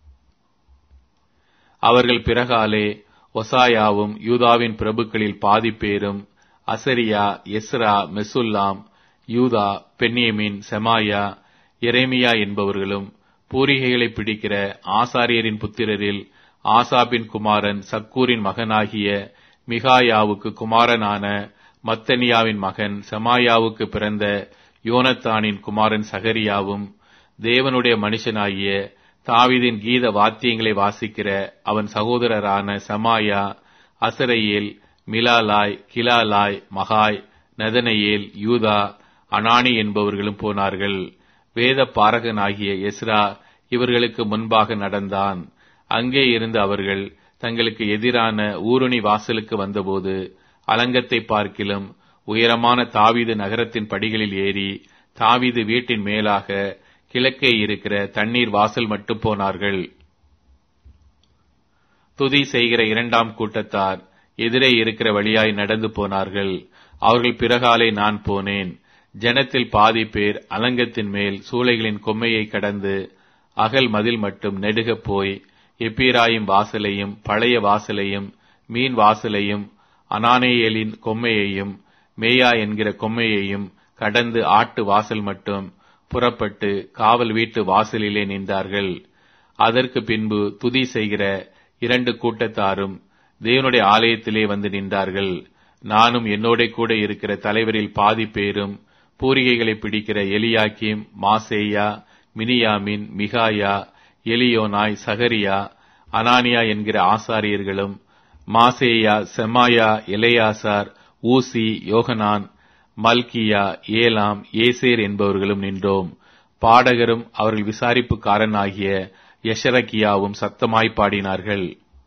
அவர்கள் பிறகாலே ஒசாயாவும் யூதாவின் பிரபுக்களில் பாதி பேரும் அசரியா, எஸ்ரா, மெசுல்லாம், யூதா, பென்யமீன், செமாயா, எரேமியா என்பவர்களும் பூரிகைகளை பிடிக்கிற ஆசாரியரின் புத்திரரில் ஆசாபின் குமாரன் சக்கூரின் மகனாகிய மிகாயாவுக்கு குமாரனான மத்தனியாவின் மகன் செமாயாவுக்கு பிறந்த யோனத்தானின் குமாரன் சகரியாவும் தேவனுடைய மனுஷனாகிய தாவீதின் கீத வாத்தியங்களை வாசிக்கிற அவன் சகோதரரான செமாயா, அசரையேல், மிலாலாய், கிலாலாய், மகாய், நதனையேல், யூதா, அனானி என்பவர்களும் போனார்கள். வேத பாரகனாகிய எஸ்ரா இவர்களுக்கு முன்பாக நடந்தான். அங்கே இருந்து அவர்கள் தங்களுக்கு எதிரான ஊருணி வாசலுக்கு வந்தபோது அலங்கத்தை பார்க்கிலும் உயரமான தாவீது நகரத்தின் படிகளில் ஏறி தாவீது வீட்டின் மேலாக கிழக்கே இருக்கிற தண்ணீர் வாசல் மட்டும் போனார்கள். துதி செய்கிற இரண்டாம் கூட்டத்தார் எதிரே இருக்கிற வழியாய் நடந்து போனார்கள். அவர்கள் பிறகாலே நான் போனேன். ஜனத்தில் பாதி பேர் அலங்கத்தின் மேல் சூளைகளின் கொம்மையை கடந்து அகல் மதில் மட்டும் நெடுகப் போய் எப்பிராயிம் வாசலையும் பழைய வாசலையும் மீன் வாசலையும் அனானேயலின் கொம்மையையும் மேயா என்கிற கொம்மையையும் கடந்து ஆட்டு வாசல் மட்டும் புறப்பட்டு காவல் வீட்டு வாசலிலே நின்றார்கள். அதற்கு பின்பு துதி செய்கிற இரண்டு கூட்டத்தாரும் தேவனுடைய ஆலயத்திலே வந்து நின்றார்கள். நானும் என்னோட கூட இருக்கிற தலைவரில் பாதி பேரும் பூரிகைகளை பிடிக்கிற எலியாக்கிம், மாசேயா, மினியாமின், மிகாயா, எலியோனாய், சகரியா, அனானியா என்கிற ஆசாரியர்களும் மாசேயா, செமாயா, எலேயாசார், ஊசி, யோகனான், மல்கியா, ஏலாம், ஏசேர் என்பவர்களும் நின்றோம். பாடகரும் அவர்கள் விசாரிப்புக்காரனாகிய யெஷரகியாவும் சத்தமாய் பாடினார்கள்.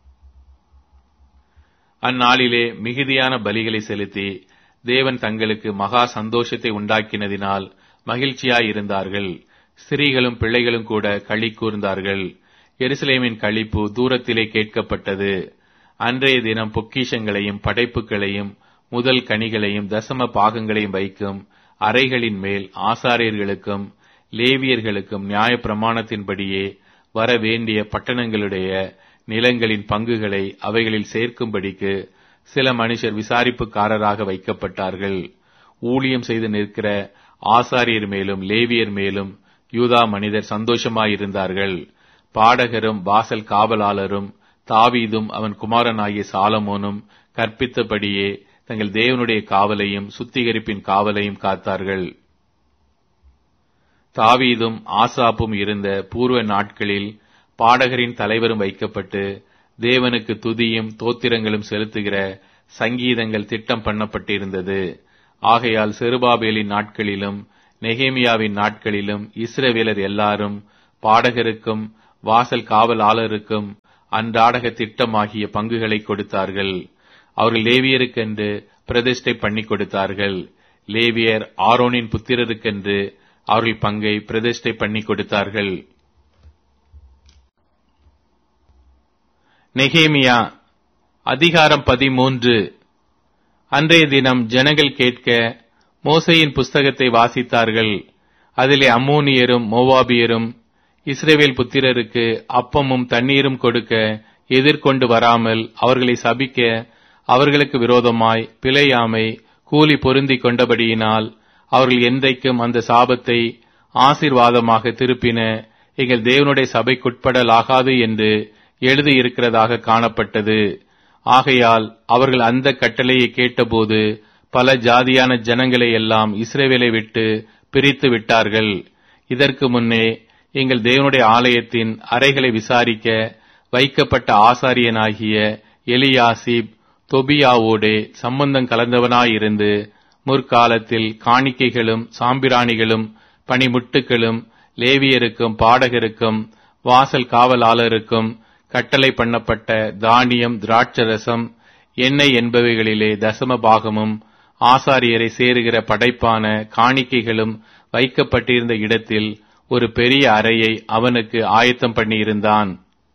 அந்நாளிலே மிகுதியான பலிகளை செலுத்தி தேவன் தங்களுக்கு மகா சந்தோஷத்தை உண்டாக்கினதினால் மகிழ்ச்சியாயிருந்தார்கள். ஸ்திரீகளும் பிள்ளைகளும் கூட களி கூர்ந்தார்கள். எருசலேமின் களிப்பு தூரத்திலே கேட்கப்பட்டது. அன்றைய தினம் பொக்கிஷங்களையும் படைப்புகளையும் முதல் கனிகளையும் தசம பாகங்களையும் வைக்கும் அறைகளின் மேல் ஆசாரியர்களுக்கும் லேவியர்களுக்கும் நியாய பிரமாணத்தின்படியே வர வேண்டிய பட்டணங்களுடைய நிலங்களின் பங்குகளை அவைகளில் சேர்க்கும்படிக்கு சில மனுஷர் விசாரிப்புக்காரராக வைக்கப்பட்டார்கள். ஊழியம் செய்து நிற்கிற ஆசாரியர் மேலும் லேவியர் மேலும் யூதா மனிதர் சந்தோஷமாயிருந்தார்கள். பாடகரும் வாசல் காவலாளரும் தாவீதும் அவன் குமாரனாகிய சாலமோனும் கற்பித்தபடியே தங்கள் தேவனுடைய காவலையும் சுத்திகரிப்பின் காவலையும் காத்தார்கள். தாவீதும் ஆசாப்பும் இருந்த பூர்வ நாட்களில் பாடகரின் தலைவரும் வைக்கப்பட்டு தேவனுக்கு துதியும் தோத்திரங்களும் செலுத்துகிற சங்கீதங்கள் திட்டம் பண்ணப்பட்டிருந்தது. ஆகையால் செருபாபேலின் நாட்களிலும் நெகேமியாவின் நாட்களிலும் இஸ்ரவேலர் எல்லாரும் பாடகருக்கும் வாசல் காவலாளருக்கும் அன்றாடக திட்டமாகிய பங்குகளை கொடுத்தார்கள். அவர்கள் லேவியருக்கென்று பிரதிஷ்டை பண்ணி கொடுத்தார்கள். லேவியர் ஆரோனின் புத்திரருக்கென்று அவர்கள் பங்கை பிரதிஷ்டை பண்ணி கொடுத்தார்கள். நெகேமியா அதிகாரம் பதிமூன்று. அன்றைய தினம் ஜனங்கள் கேட்க மோசேயின் புஸ்தகத்தை வாசித்தார்கள். அதிலே அம்மோனியரும் மோவாபியரும் இஸ்ரவேல் புத்திரருக்கு அப்பமும் தண்ணீரும் கொடுக்க எதிர்கொண்டு வராமல் அவர்களை சபிக்க அவர்களுக்கு விரோதமாய் பிழையாமை கூலி பொருந்தி கொண்டபடியினால் அவர்கள் என்றைக்கும் அந்த சாபத்தை ஆசீர்வாதமாக திருப்பின எங்கள் தேவனுடைய சபைக்குட்படலாகாது என்று எழுதியிருக்கிறதாக காணப்பட்டது. ஆகையால் அவர்கள் அந்த கட்டளையை கேட்டபோது பல ஜாதியான ஜனங்களை எல்லாம் இஸ்ரவேலை விட்டு பிரித்து விட்டார்கள். இதற்கு முன்னே எங்கள் தேவனுடைய ஆலயத்தின் அறைகளை விசாரிக்க வைக்கப்பட்ட ஆசாரியனாகிய எலியாசிப் தொபியாவோடே சம்பந்தம் கலந்தவனாயிருந்து முற்காலத்தில் காணிக்கைகளும் சாம்பிராணிகளும் பணிமுட்டுகளும் லேவியருக்கும் பாடகருக்கும் வாசல் காவலாளருக்கும் கட்டளை பண்ணப்பட்ட தானியம் திராட்சரசம் எண்ணெய் என்பவைகளிலே தசம பாகமும் ஆசாரியரை சேருகிற படைப்பான காணிக்கைகளும் வைக்கப்பட்டிருந்த இடத்தில் ஒரு பெரிய அறையை அவனுக்கு ஆயத்தம் பண்ணியிருந்தான்.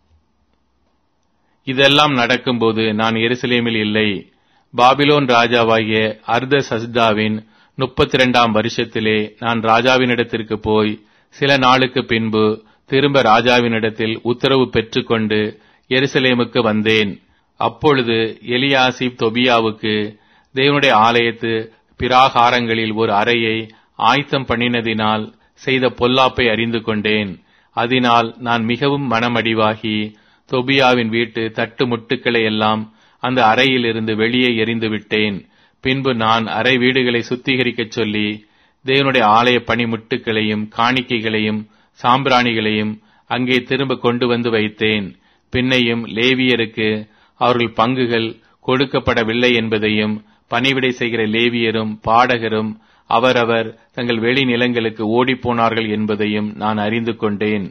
இதெல்லாம் நடக்கும்போது நான் எருசலேமில் இல்லை. பாபிலோன் ராஜாவாகிய அர்தசஸ்தாவின் முப்பத்தி இரண்டாம் வருஷத்திலே நான் ராஜாவினிடத்திற்கு போய் சில நாளுக்கு பின்பு திரும்ப ராஜாவினிடத்தில் உத்தரவு பெற்றுக்கொண்டு எருசலேமுக்கு வந்தேன். அப்பொழுது எலியாசிப் தொபியாவுக்கு தேவனுடைய ஆலயத்து பிராகாரங்களில் ஒரு அறையை ஆயத்தம் பண்ணினதினால் செய்த பொல்லாப்பை அறிந்து கொண்டேன். அதனால் நான் மிகவும் மனமடிவாகி தொபியாவின் வீட்டு தட்டு முட்டுக்களை எல்லாம் அந்த அறையிலிருந்து வெளியே எறிந்து விட்டேன். பின்பு நான் அறை வீடுகளை சுத்திகரிக்கச் சொல்லி தேவனுடைய ஆலய பணிமுட்டுகளையும் காணிக்கைகளையும் சாம்பிராணிகளையும் அங்கே திரும்ப கொண்டு வந்து வைத்தேன். பின்னையும் லேவியருக்கு அவர்கள் பங்குகள் கொடுக்கப்படவில்லை என்பதையும் பணிவிடை செய்கிற லேவியரும் பாடகரும் அவரவர் தங்கள் வெளி நிலங்களுக்கு ஓடிப்போனார்கள் என்பதையும் நான் அறிந்து கொண்டேன்.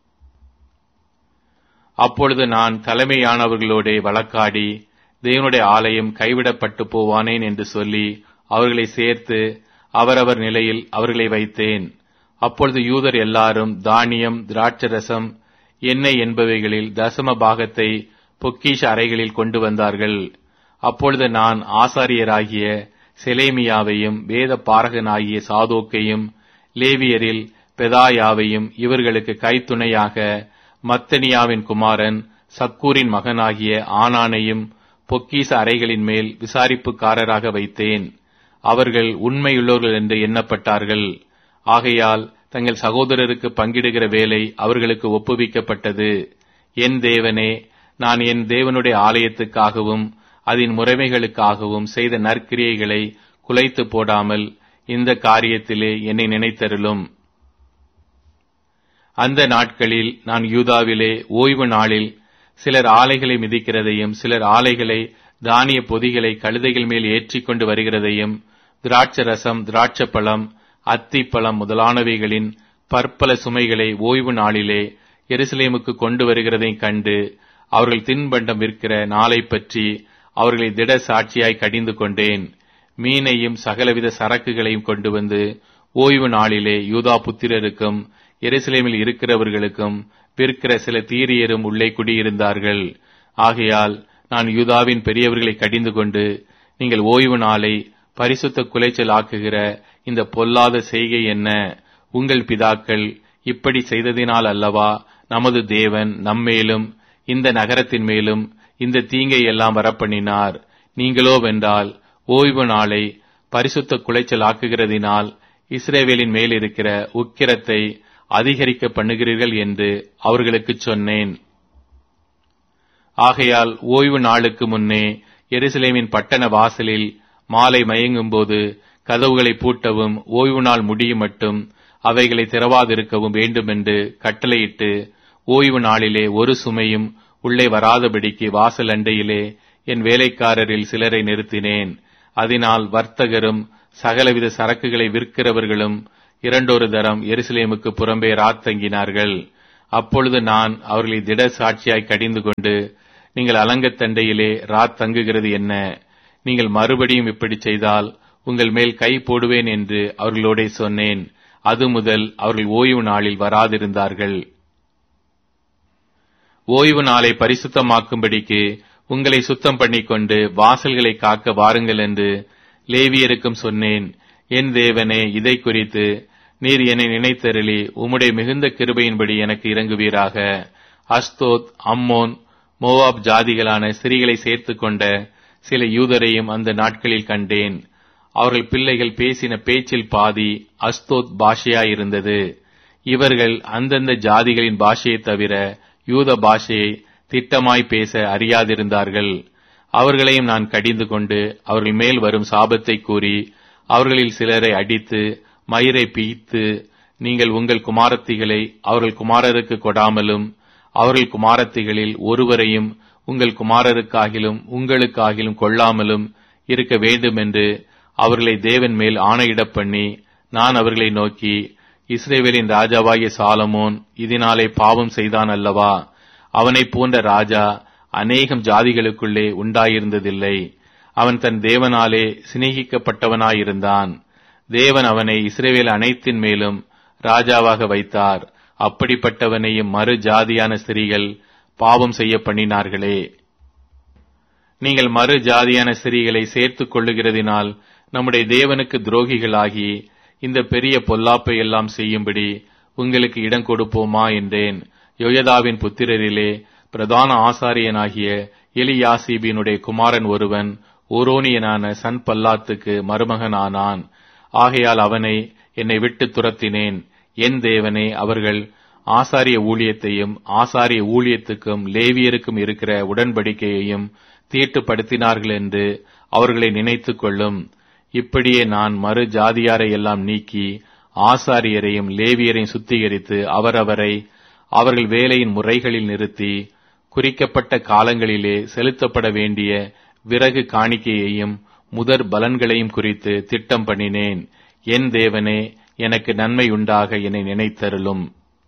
அப்பொழுது நான் தலைமையானவர்களோட வழக்காடி தேவனுடைய ஆலயம் கைவிடப்பட்டு போவானேன் என்று சொல்லி அவர்களை சேர்த்து அவரவர் நிலையில் அவர்களை வைத்தேன். அப்பொழுது யூதர் எல்லாரும் தானியம் திராட்சரசம் எண்ணெய் என்பவைகளில் தசம பாகத்தை பொக்கிஷ அறைகளில் கொண்டு வந்தார்கள். அப்பொழுது நான் ஆசாரியராகிய செலேமியாவையும் வேத பாரகனாகிய சாதோக்கையும் லேவியரில் பெதாயாவையும் இவர்களுக்கு கைத்துணையாக மத்தனியாவின் குமாரன் சக்கூரின் மகனாகிய ஆனானையும் பொக்கீச அறைகளின் மேல் விசாரிப்புக்காரராக வைத்தேன். அவர்கள் உண்மையுள்ளவர்கள் என்று எண்ணப்பட்டார்கள். ஆகையால் தங்கள் சகோதரருக்கு பங்கிடுகிற வேலை அவர்களுக்கு ஒப்புவிக்கப்பட்டது. என் தேவனே, நான் என் தேவனுடைய ஆலயத்துக்காகவும் அதன் முறைமைகளுக்காகவும் செய்த நற்கிரியைகளை குலைத்து போடாமல் இந்த காரியத்திலே என்னை நினைத்தருளும். அந்த நாட்களில் நான் யூதாவிலே ஓய்வு நாளில் சிலர் ஆலைகளை மிதிக்கிறதையும் சிலர் ஆலைகளை தானிய பொதிகளை கழுதைகள் மேல் ஏற்றிக் கொண்டு வருகிறதையும் திராட்சரசம் திராட்சப்பழம் அத்திப்பழம் முதலானவைகளின் பற்பல சுமைகளை ஓய்வு நாளிலே எருசலேமுக்கு கொண்டு வருகிறதையும் கண்டு அவர்கள் தின்பண்டம் விற்கிற நாளை பற்றி அவர்களை திட சாட்சியாய் கடிந்து கொண்டேன். மீனையும் சகலவித சரக்குகளையும் கொண்டு வந்து ஓய்வு நாளிலே யூதா புத்திரருக்கும் எருசலேமில் இருக்கிறவர்களுக்கும் விற்கிற சில தீரியரும் உள்ளே குடியிருந்தார்கள். ஆகையால் நான் யூதாவின் பெரியவர்களை கடிந்து கொண்டு, நீங்கள் ஓய்வு நாளை பரிசுத்த குலைச்சல் ஆக்குகிற இந்த பொல்லாத செய்கை என்ன? உங்கள் பிதாக்கள் இப்படி செய்ததினால் அல்லவா நமது தேவன் நம்மேலும் இந்த நகரத்தின் மேலும் இந்த தீங்கை எல்லாம் வரப்பண்ணினார். நீங்களோ வென்றால் ஓய்வு நாளை பரிசுத்த குலைச்சல் ஆக்குகிறதினால் இஸ்ரவேலின் மேல் இருக்கிற உக்கிரத்தை அதிகரிக்க பண்ணுகிறீர்கள் என்று அவர்களுக்கு சொன்னேன். ஆகையால் ஓய்வு நாளுக்கு முன்னே எருசலேமின் பட்டண வாசலில் மாலை மயங்கும் போது கதவுகளை பூட்டவும் ஓய்வு நாள் முடியும் மட்டும் அவைகளை திறவாதிருக்கவும் வேண்டுமென்று கட்டளையிட்டு ஓய்வு நாளிலே ஒரு சுமையும் உள்ளே வராதபடிக்கு வாசல் அண்டையிலே என் வேலைக்காரரில் சிலரை நிறுத்தினேன். அதனால் வர்த்தகரும் சகலவித சரக்குகளை விற்கிறவர்களும் இரண்டொரு தரம் எருசலேமுக்கு புறம்பே ராத் தங்கினார்கள். அப்பொழுது நான் அவர்களை திட சாட்சியாய் கடிந்து கொண்டு, நீங்கள் அலங்கத்தண்டையிலே ராத் தங்குகிறது என்ன? நீங்கள் மறுபடியும் இப்படி செய்தால் உங்கள் மேல் கை போடுவேன் என்று அவர்களோடே சொன்னேன். அது முதல் அவர்கள் ஓய்வு நாளில் வராதிருந்தார்கள். ஓய்வு நாளை பரிசுத்தமாக்கும்படிக்கு உங்களை சுத்தம் பண்ணிக்கொண்டு வாசல்களை காக்க வாருங்கள் என்று லேவியருக்கும் சொன்னேன். என் தேவனே, இதை குறித்து நீர் என்னை நினைத்தருளி உம்முடைய மிகுந்த கிருபையின்படி எனக்கு இறங்குவீராக. அஸ்தோத், அம்மோன், மோவாப் ஜாதிகளான ஸ்திரீகளை சேர்த்து கொண்ட சில யூதரையும் அந்த நாட்களில் கண்டேன். அவர்கள் பிள்ளைகள் பேசின பேச்சில் பாதி அஸ்தோத் பாஷையாயிருந்தது. இவர்கள் அந்தந்த ஜாதிகளின் பாஷையை தவிர யூத பாஷையை திட்டமாய் பேச அறியாதிருந்தார்கள். அவர்களையும் நான் கடிந்து கொண்டு அவர்கள் மேல் வரும் சாபத்தை கூறி அவர்களில் சிலரை அடித்து மயிரை பீய்த்து, நீங்கள் உங்கள் குமாரத்திகளை அவர்கள் குமாரருக்கு கொடாமலும் அவர்கள் குமாரத்திகளில் ஒருவரையும் உங்கள் குமாரருக்காகிலும் உங்களுக்காகிலும் கொள்ளாமலும் இருக்க வேண்டும் என்று அவர்களை தேவன் மேல் ஆணையிடப் பண்ணி, நான் அவர்களை நோக்கி, இஸ்ரவேலின் ராஜாவாகிய சாலமோன் இதனாலே பாவம் செய்தான் அல்லவா? அவனைப் போன்ற ராஜா அநேகம் ஜாதிகளுக்குள்ளே உண்டாயிருந்ததில்லை. அவன் தன் தேவனாலே சிநேகிக்கப்பட்டவனாயிருந்தான். தேவன் அவனை இஸ்ரவேல் அனைத்தின் மேலும் ராஜாவாக வைத்தார். அப்படிப்பட்டவனையும் மறு ஜாதியான ஸ்திரீகள் பாவம் செய்ய பண்ணினார்களே. நீங்கள் மறு ஜாதியான ஸ்திரீகளை சேர்த்துக் கொள்ளுகிறதினால் நம்முடைய தேவனுக்கு துரோகிகளாகி இந்த பெரிய பொல்லாப்பை எல்லாம் செய்யும்படி உங்களுக்கு இடம் கொடுப்போமா என்றேன். யோயதாவின் புத்திரரிலே பிரதான ஆசாரியனாகிய எலியாசிபினுடைய குமாரன் ஒருவன் ஓரோனியனான சன்பல்லாத்துக்கு மருமகனானான். ஆகையால் அவனை என்னை விட்டு துரத்தினேன். என் தேவனே, அவர்கள் ஆசாரிய ஊழியத்தையும் ஆசாரிய ஊழியத்துக்கும் லேவியருக்கும் இருக்கிற உடன்படிக்கையையும் தீட்டுப்படுத்தினார்கள் என்று அவர்களை நினைத்துக் கொள்ளும். இப்படியே நான் மறு ஜாதியாரை எல்லாம் நீக்கி ஆசாரியரையும் லேவியரையும் சுத்திகரித்து அவரவரை அவர்கள் வேலையின் முறைகளில் நிறுத்தி குறிக்கப்பட்ட காலங்களிலே செலுத்தப்பட வேண்டிய விறகு காணிக்கையையும் முதற் பலன்களையும் குறித்து திட்டம் பண்ணினேன். என் தேவனே, எனக்கு நன்மை உண்டாக என்னை நினைத்தருளும்.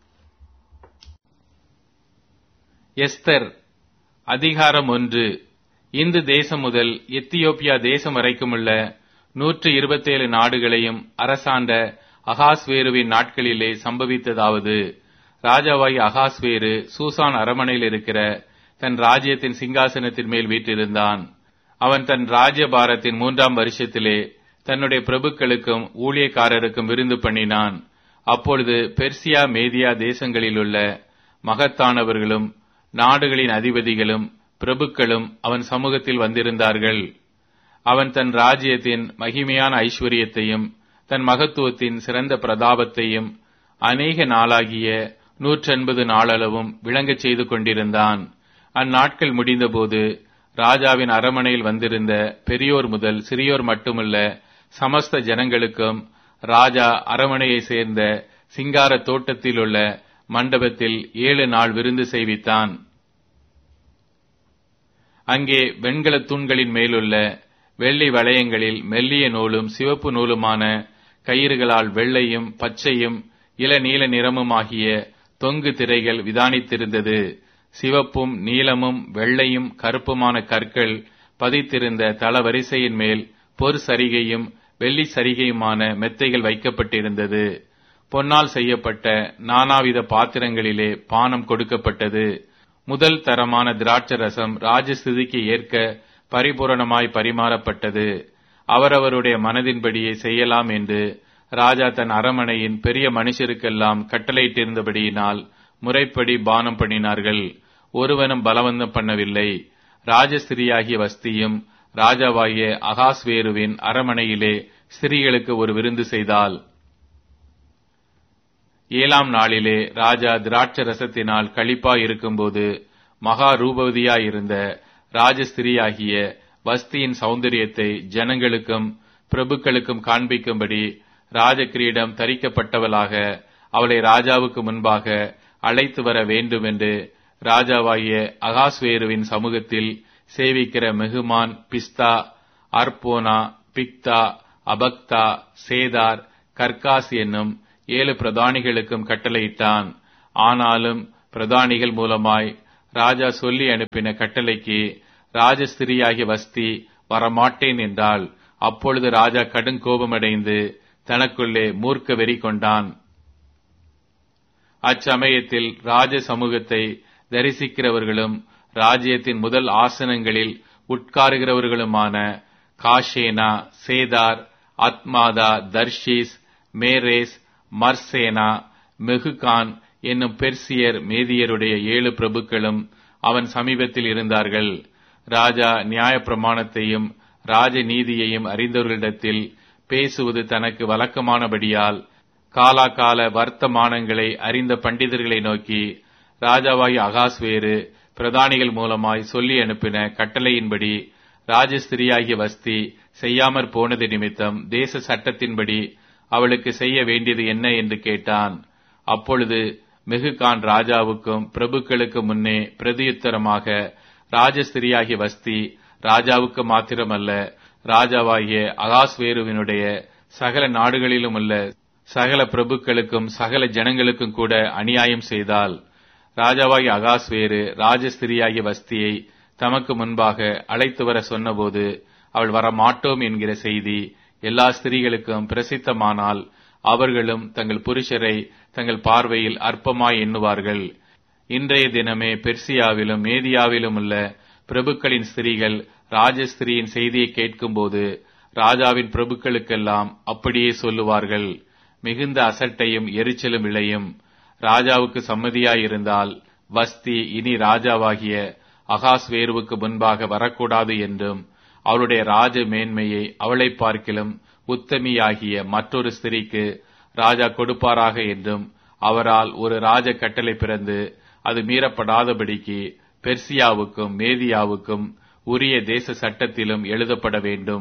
எஸ்தர் அதிகாரம் ஒன்று. இந்து தேசம் முதல் எத்தியோப்பியா தேசம் வரைக்குமுள்ள நூற்று இருபத்தேழு நாடுகளையும் அரசாண்ட அகாஸ்வேருவின் நாட்களிலே சம்பவித்ததாவது: ராஜாவாகி அகாஸ்வேரு சூசான் அரமனையில் இருக்கிற தன் ராஜ்யத்தின் சிங்காசனத்தின் மேல் வீற்றிருந்தான். அவன் தன் ராஜ்யபாரத்தின் மூன்றாம் வருஷத்திலே தன்னுடைய பிரபுக்களுக்கும் ஊழியக்காரருக்கும் விருந்து பண்ணினான். அப்பொழுது பெர்சியா மேதியா தேசங்களிலுள்ள மகத்தானவர்களும் நாடுகளின் அதிபதிகளும் பிரபுக்களும் அவன் சமூகத்தில் வந்திருந்தார்கள். அவன் தன் ராஜ்யத்தின் மகிமையான ஐஸ்வர்யத்தையும் தன் மகத்துவத்தின் சிறந்த பிரதாபத்தையும் அநேக நாளாகிய நூற்றெண்பது நாளளவும் விளங்கச் செய்து கொண்டிருந்தான். அந்நாட்கள் முடிந்தபோது ராஜாவின் அரமனையில் வந்திருந்த பெரியோர் முதல் சிறியோர் மட்டுமல்ல, சமஸ்த ஜனங்களுக்கும் ராஜா அரமனையை சேர்ந்த சிங்கார தோட்டத்தில் உள்ள மண்டபத்தில் ஏழு நாள் விருந்து செய்வித்தான். அங்கே வெண்கல தூண்களின் மேலுள்ள வெள்ளி வளையங்களில் மெல்லிய நூலும் சிவப்பு நூலுமான கயிறுகளால் வெள்ளையும் பச்சையும் இளநீல நிறமுமாகிய தொங்கு திரைகள் விதானித்திருந்தது. சிவப்பும் நீலமும் வெள்ளையும் கருப்புமான கற்கள் பதித்திருந்த தளவரிசையின் மேல் பொற் சரிகையும் வெள்ளி சரிகையுமான மெத்தைகள் வைக்கப்பட்டிருந்தது. பொன்னால் செய்யப்பட்ட நானாவித பாத்திரங்களிலே பானம் கொடுக்கப்பட்டது. முதல் தரமான திராட்சரசம் ராஜஸ்திதிக்கு ஏற்க பரிபூரணமாய் பரிமாறப்பட்டது. அவரவருடைய மனதின்படியே செய்யலாம் என்று ராஜா தன் அரமனையின் பெரிய மனுஷருக்கெல்லாம் கட்டளையிட்டிருந்தபடியினால் முறைப்படி பானம் பண்ணினார்கள். ஒருவனும் பலவந்தம் பண்ணவில்லை. ராஜஸ்திரியாகிய வஸ்தியும் ராஜாவாகிய அகாஸ்வேருவின் அரமனையிலே ஸ்திரீகளுக்கு ஒரு விருந்து செய்தாள். ஏழாம் நாளிலே ராஜா திராட்சரசத்தினால் களிப்பாய் இருக்கும்போது மகா ரூபவதியாயிருந்த ராஜஸ்திரியாகிய வஸ்தியின் சௌந்தரியத்தை ஜனங்களுக்கும் பிரபுக்களுக்கும் காண்பிக்கும்படி ராஜகிரீடம் தரிக்கப்பட்டவளாக அவளை ராஜாவுக்கு முன்பாக அழைத்து வர வேண்டும் என்று ராஜாவாகிய அகாஸ்வேருவின் சமூகத்தில் சேவிக்கிற மெகுமான், பிஸ்தா, அர்போனா, பிக்தா, அபக்தா, சேதார், கர்காஸ் என்னும் ஏழு பிரதானிகளுக்கும் கட்டளையிட்டான். ஆனாலும் பிரதானிகள் மூலமாய் ராஜா சொல்லி அனுப்பின கட்டளைக்கு ராஜஸ்திரியாகிய வஸ்தி வரமாட்டேன் என்றால், அப்பொழுது ராஜா கடும் கோபமடைந்து தனக்குள்ளே மூர்க்க வெறி கொண்டான். அச்சமயத்தில் ராஜ சமூகத்தை தரிசிக்கிறவர்களும் ராஜ்யத்தின் முதல் ஆசனங்களில் உட்காருகிறவர்களுமான காஷேனா, சேதார், அத்மாதா, தர்ஷீஸ், மேரேஸ், மர்சேனா, மெகுகான் என்னும் பெர்சியர் மேதியருடைய ஏழு பிரபுக்களும் அவன் சமீபத்தில் இருந்தார்கள். ராஜா நியாய பிரமாணத்தையும் ராஜ நீதியையும் அறிந்தவர்களிடத்தில் பேசுவது தனக்கு வழக்கமானபடியால் காலாகால வர்த்தமானங்களை அறிந்த பண்டிதர்களை நோக்கி, ராஜாவாகிய அகாஸ்வேரு பிரதானிகள் மூலமாய் சொல்லி அனுப்பின கட்டளையின்படி ராஜஸ்திரியாகிய வஸ்தி செய்யாமற் போனது நிமித்தம் தேச சட்டத்தின்படி அவளுக்கு செய்ய வேண்டியது என்ன என்று கேட்டான். அப்பொழுது மெகுகான் ராஜாவுக்கும் பிரபுக்களுக்கு முன்னே பிரதியுத்தரமாக, ராஜஸ்திரியாகிய வஸ்தி ராஜாவுக்கு மாத்திரமல்ல, ராஜாவாகிய அகாஸ்வேருவினுடைய சகல நாடுகளிலும் உள்ள சகல பிரபுக்களுக்கும் சகல ஜனங்களுக்கும் கூட அநியாயம் செய்தால், ராஜாவாகிய அகாஸ்வேரு ராஜஸ்திரியாகிய வஸ்தியை தமக்கு முன்பாக அழைத்து வர சொன்னபோது, அவள் வரமாட்டோம் என்கிற செய்தி எல்லா ஸ்திரீகளுக்கும் பிரசித்தமானால், அவர்களும் தங்கள் புருஷரை தங்கள் பார்வையில் அற்பமாய் எண்ணுவார்கள். இன்றைய தினமே பெர்சியாவிலும் மேதியாவிலும் உள்ள பிரபுக்களின் ஸ்திரீகள் ராஜஸ்திரியின் செய்தியை கேட்கும்போது ராஜாவின் பிரபுக்களுக்கெல்லாம் அப்படியே சொல்லுவார்கள். மிகுந்த அசட்டையும் எரிச்சலும் விளையும். ராஜாவுக்கு சம்மதியாயிருந்தால் வஸ்தி இனி ராஜாவாகிய அகாஸ்வேருவுக்கு முன்பாக வரக்கூடாது என்றும், அவளுடைய ராஜ மேன்மையை அவளை பார்க்கிலும் உத்தமியாகிய மற்றொரு ஸ்திரீக்கு ராஜா கொடுப்பாராக என்றும், அவரால் ஒரு ராஜ கட்டளை பிறந்து அது மீறப்படாதபடிக்கு பெர்சியாவுக்கும் மேதியாவுக்கும் உரிய தேச சட்டத்திலும் எழுதப்பட வேண்டும்.